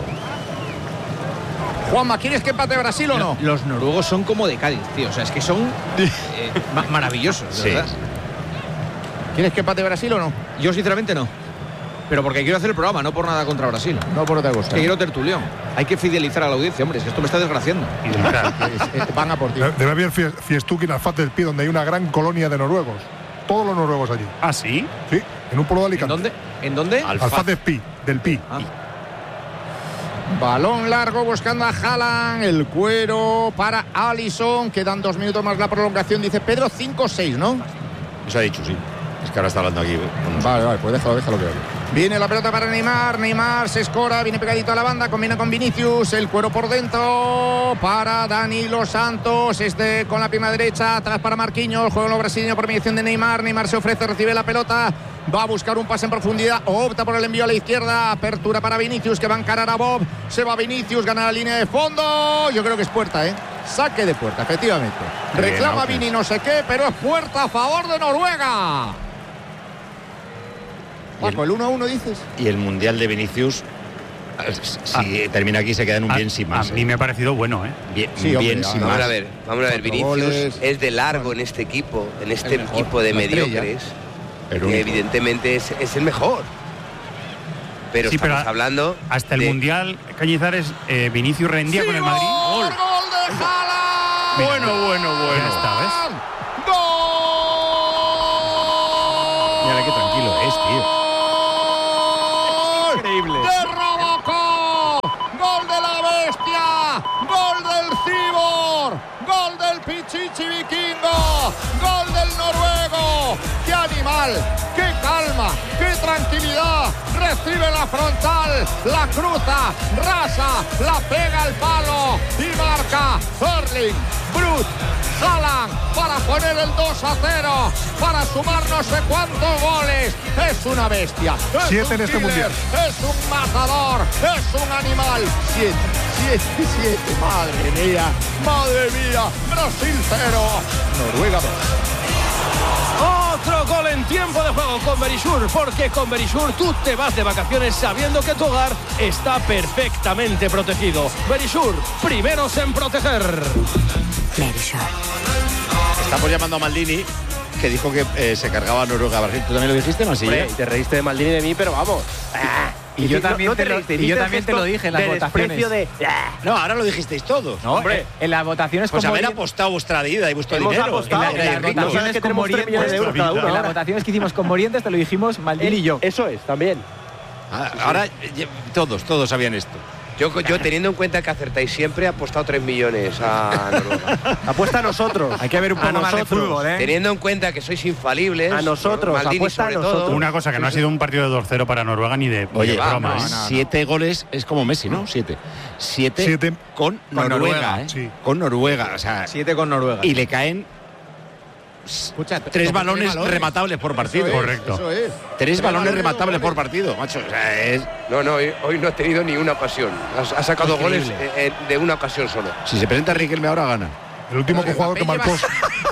Juanma, ¿quieres que empate Brasil o no? Los noruegos son como de Cádiz, tío. O sea, es que son eh, ma- maravillosos, de Sí. ¿eh? verdad. ¿Quieres que empate Brasil o no? Yo, sinceramente, no. Pero porque quiero hacer el programa, no por nada contra Brasil. No por otra Es cosa. que quiero tertulión. Hay que fidelizar a la audiencia, hombre. Es que esto me está desgraciando. Y de entrar. Es- es- Van a por ti. Debe haber fie- fiestuki en Alfaz del Pi, donde hay una gran colonia de noruegos. Todos los noruegos allí. ¿Ah, sí? Sí, en un pueblo de ¿En Alicante. dónde? ¿En dónde? Alfaz del Pi, del Pi. Ah. Balón largo buscando a Haaland. El cuero para Alisson. Quedan dos minutos más la prolongación. Dice Pedro, cinco seis, ¿no? Eso ha dicho, sí. Es que ahora está hablando aquí. con nosotros. Vale, vale, pues déjalo, déjalo que hable. Viene la pelota para Neymar. Neymar se escora, viene pegadito a la banda, combina con Vinicius. El cuero por dentro para Danilo Santos. Este con la pierna derecha, atrás para Marquinhos. Juego en lo brasileño por mediación de Neymar. Neymar se ofrece, recibe la pelota. Va a buscar un pase en profundidad. Opta por el envío a la izquierda. Apertura para Vinicius, que va a encarar a Bob. Se va Vinicius, gana la línea de fondo. Yo creo que es puerta, ¿eh? Saque de puerta, efectivamente. Bien, Reclama Auken. Vini no sé qué, pero es puerta a favor de Noruega. Paco, el uno a uno dices. Y el Mundial de Vinicius, eh, si termina aquí, se queda en un A- bien sin más. A mí me ha parecido bueno, ¿eh? Bien, Sí, hombre, bien ya, sin ya. más. Vamos a ver, vamos a ver, Cuatro Vinicius goles. es de largo en este equipo, en este El mejor, equipo de la estrella. mediocres, El que único. evidentemente es, es el mejor. Pero Sí, estamos pero hablando Hasta el de- Mundial, Cañizares, eh, Vinicius rendía con el Madrid. ¡Gol! ¡Gol de Haaland! Bueno, bueno, Ya bueno. está, ¿ves? ¡Gol! Mira qué tranquilo es, tío. Increíble. De Robocop. Gol de la bestia. Gol del Cibor. Gol de el Pichichi vikingo. Gol del noruego. ¡Qué animal! ¡Qué calma! ¡Qué tranquilidad! Recibe la frontal, la cruza, rasa, la pega al palo y marca Erling Braut Haaland para poner el dos a cero, para sumar no sé cuántos goles. Es una bestia. Es Siete en un este killer, mundial. es un matador, es un animal. Siete, siete, siete. Madre mía, madre mía. Brasil cero, Noruega dos. Otro gol en tiempo de juego con Verisur, porque con Verisur tú te vas de vacaciones sabiendo que tu hogar está perfectamente protegido. Verisur, primeros en proteger. Verisur. Estamos llamando a Maldini, que dijo que eh, se cargaba a Noruega a Brasil. ¿Tú también lo dijiste, Masilla? Te reíste de Maldini y de mí, pero vamos. Ah. Y yo no, también, no te, te lo, reíste, y yo también te lo dije en las de votaciones. De, no, ahora lo dijisteis todos. No, hombre. En, en las votaciones pues con haber Morientes, apostado vuestra vida y vuestro hemos dinero. Apostado, en, la, en, las votaciones con Morientes, de cada uno, en las votaciones que hicimos con Morientes te lo dijimos Maldini y yo. Eso es, también. Ah, sí, sí. Ahora todos, todos sabían esto. Yo, yo teniendo en cuenta que acertáis siempre, he apostado tres millones a Noruega. Apuesta a nosotros. Hay que ver un poco más de fútbol, ¿eh? Teniendo en cuenta que sois infalibles. A nosotros, Maldini apuesta sobre a nosotros. todo. Una cosa que no ha sido un partido de dos cero para Noruega ni de, Oye, de va, broma. no, ¿eh? no, no. Siete goles es como Messi, ¿no? Siete. Siete, Siete con, con Noruega, Noruega, ¿eh? sí. Con Noruega, o sea. Siete con Noruega. Y le caen Escucha, tres balones, tres balones rematables por partido. Eso es, Correcto. Eso es. Tres, Tres balones balones rematables goles. por partido, macho. O sea, es... No, no, hoy, hoy no ha tenido ni una ocasión. Ha, ha sacado Increíble. goles eh, eh, de una ocasión solo. Si se presenta Riquelme ahora gana. El último Pero jugador que Mbappé marcó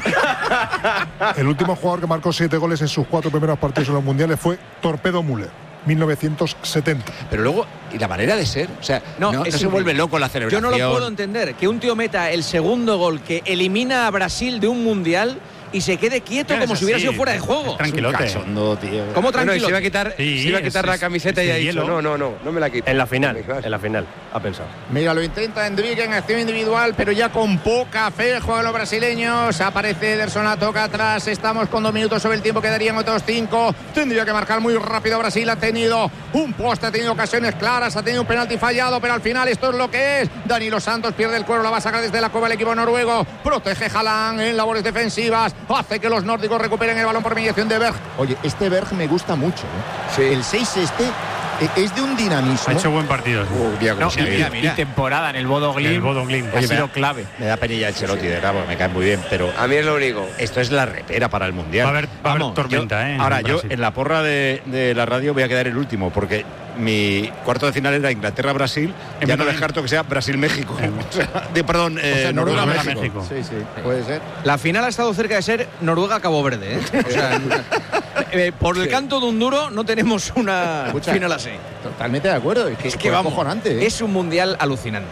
el último jugador que marcó siete goles en sus cuatro primeros partidos en los mundiales fue Torpedo Müller, mil novecientos setenta. Pero luego, y la manera de ser, o sea, no, no, no se vuelve loco la Yo celebración. no lo puedo entender, que un tío meta el segundo gol que elimina a Brasil de un mundial y se quede quieto Pero como es si hubiera así, sido fuera de juego. Tranquilote. Cachondo, tío. ¿Cómo Bueno, y tranquilo? se iba a quitar, Sí, se iba a quitar es- la es- camiseta es y ha de dicho, hielo. no, no, no, no me la quito. En la final, Me quedas. en la final, ha pensado. Mira, lo intenta Endrick en acción individual, pero ya con poca fe juegan los brasileños. Aparece Ederson, la toca atrás. Estamos con dos minutos sobre el tiempo, quedarían otros cinco. Tendría que marcar muy rápido Brasil. Ha tenido un poste, ha tenido ocasiones claras, ha tenido un penalti fallado, pero al final esto es lo que es. Danilo Santos pierde el cuero, la va a sacar desde la cueva el equipo noruego. Protege Haaland en labores defensivas. Hace que los nórdicos recuperen el balón por mediación de Berg. Oye, este Berg me gusta mucho, ¿eh? Sí. El seis este eh, es de un dinamismo. Ha hecho buen partido. sí. Uh, mira cómo No, se y, mira, y mira. temporada en el Bodo En el Glimt Bodo Glimt. ha Oye, sido me da- clave. Me da penilla Ancelotti, de verdad, porque me cae muy bien, pero A mí es lo único. esto es la repera para el Mundial. Va a haber- va a haber tormenta, yo- ¿eh? en Ahora, yo Brasil. en la porra de, de la radio voy a quedar el último, porque mi cuarto de final era Inglaterra-Brasil. Ya no también. descarto que sea Brasil-México. O sea, de, perdón, O eh, sea, Noruega-México. Noruega-México. Sí, sí, puede ser. La final ha estado cerca de ser Noruega-Cabo Verde, ¿eh? O sea, eh, por el canto de un duro no tenemos una Escucha, final así. Totalmente de acuerdo. Es que, Es que fue vamos, acojonante, ¿eh? es un mundial alucinante.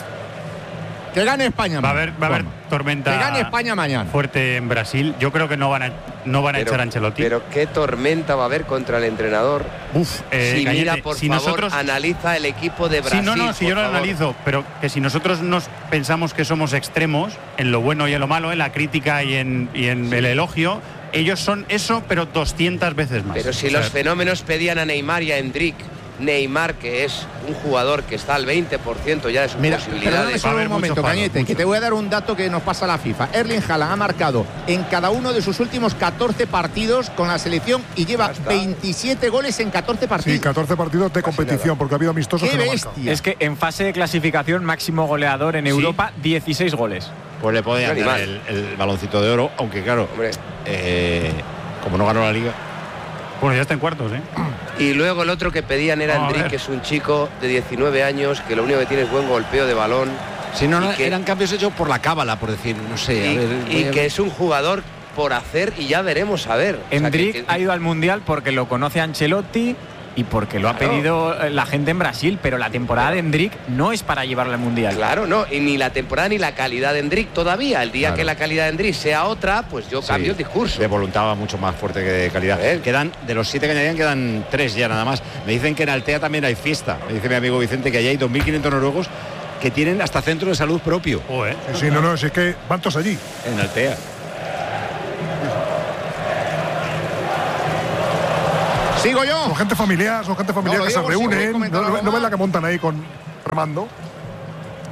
Que gane España. Va a haber, va a haber Juanma. tormenta Que gane España mañana. fuerte en Brasil. Yo creo que no van a, no van a Pero, echar a Ancelotti. pero qué tormenta va a haber contra el entrenador. Uf, eh, si Cañete, mira, por si favor, nosotros analiza el equipo de Brasil. Sí, no, no, si por yo lo favor. analizo, pero que si nosotros nos pensamos que somos extremos en lo bueno y en lo malo, en la crítica y en, y en el elogio, ellos son eso, pero doscientas veces más. Pero si O sea, los fenómenos pedían a Neymar y a Endrick, Neymar, que es un jugador que está al veinte por ciento ya de sus Mira, perdóname posibilidades. solo haber un momento, muchos palos, Cañete, que muchos. te voy a dar un dato que nos pasa la FIFA. Erling Haaland ha marcado en cada uno de sus últimos catorce partidos con la selección y lleva Ya está. veintisiete goles en catorce Sí, partidos. catorce partidos de competición, porque ha habido amistosos ¡Qué que no marcan. bestia! Es que en fase de clasificación, máximo goleador en Europa, dieciséis goles. Pues le podían Un dar animal. el, el baloncito de oro, aunque claro, Hombre. eh, como no ganó la liga. Bueno, ya está en cuartos, ¿eh? Y luego el otro que pedían era No, a Endrick, ver. que es un chico de diecinueve años que lo único que tiene es buen golpeo de balón. Si no, Y no, que- eran cambios hechos por la cábala, por decir, no sé. Y, a ver, y voy a que ver. es un jugador por hacer y ya veremos a ver. O sea, Endrick que- que- ha ido al Mundial porque lo conoce Ancelotti y porque lo ha Claro. pedido la gente en Brasil, pero la temporada de Endrick no es para llevarlo al Mundial. Claro, no, y ni la temporada ni la calidad de Endrick todavía. El día Claro. que la calidad de Endrick sea otra, pues yo Sí, cambio el discurso. De voluntad va mucho más fuerte que de calidad. A ver. Quedan, de los siete que añadían, quedan tres ya nada más. Me dicen que en Altea también hay fiesta. Me dice mi amigo Vicente que allí hay dos mil quinientos noruegos que tienen hasta centro de salud propio. Oh, ¿eh? Sí, sí, no, no, si es que van todos allí. En Altea. Sigo yo. Son gente familiar, son gente familiar No, lo que se digo, si queréis reúnen. comentar No, algo no ves más. la que montan ahí con Armando.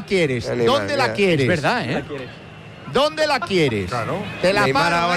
la quieres? Neymar, ¿Dónde la mira. quieres? Es verdad, ¿eh? ¿Dónde la quieres? Claro. Te la Neymar pago, ahora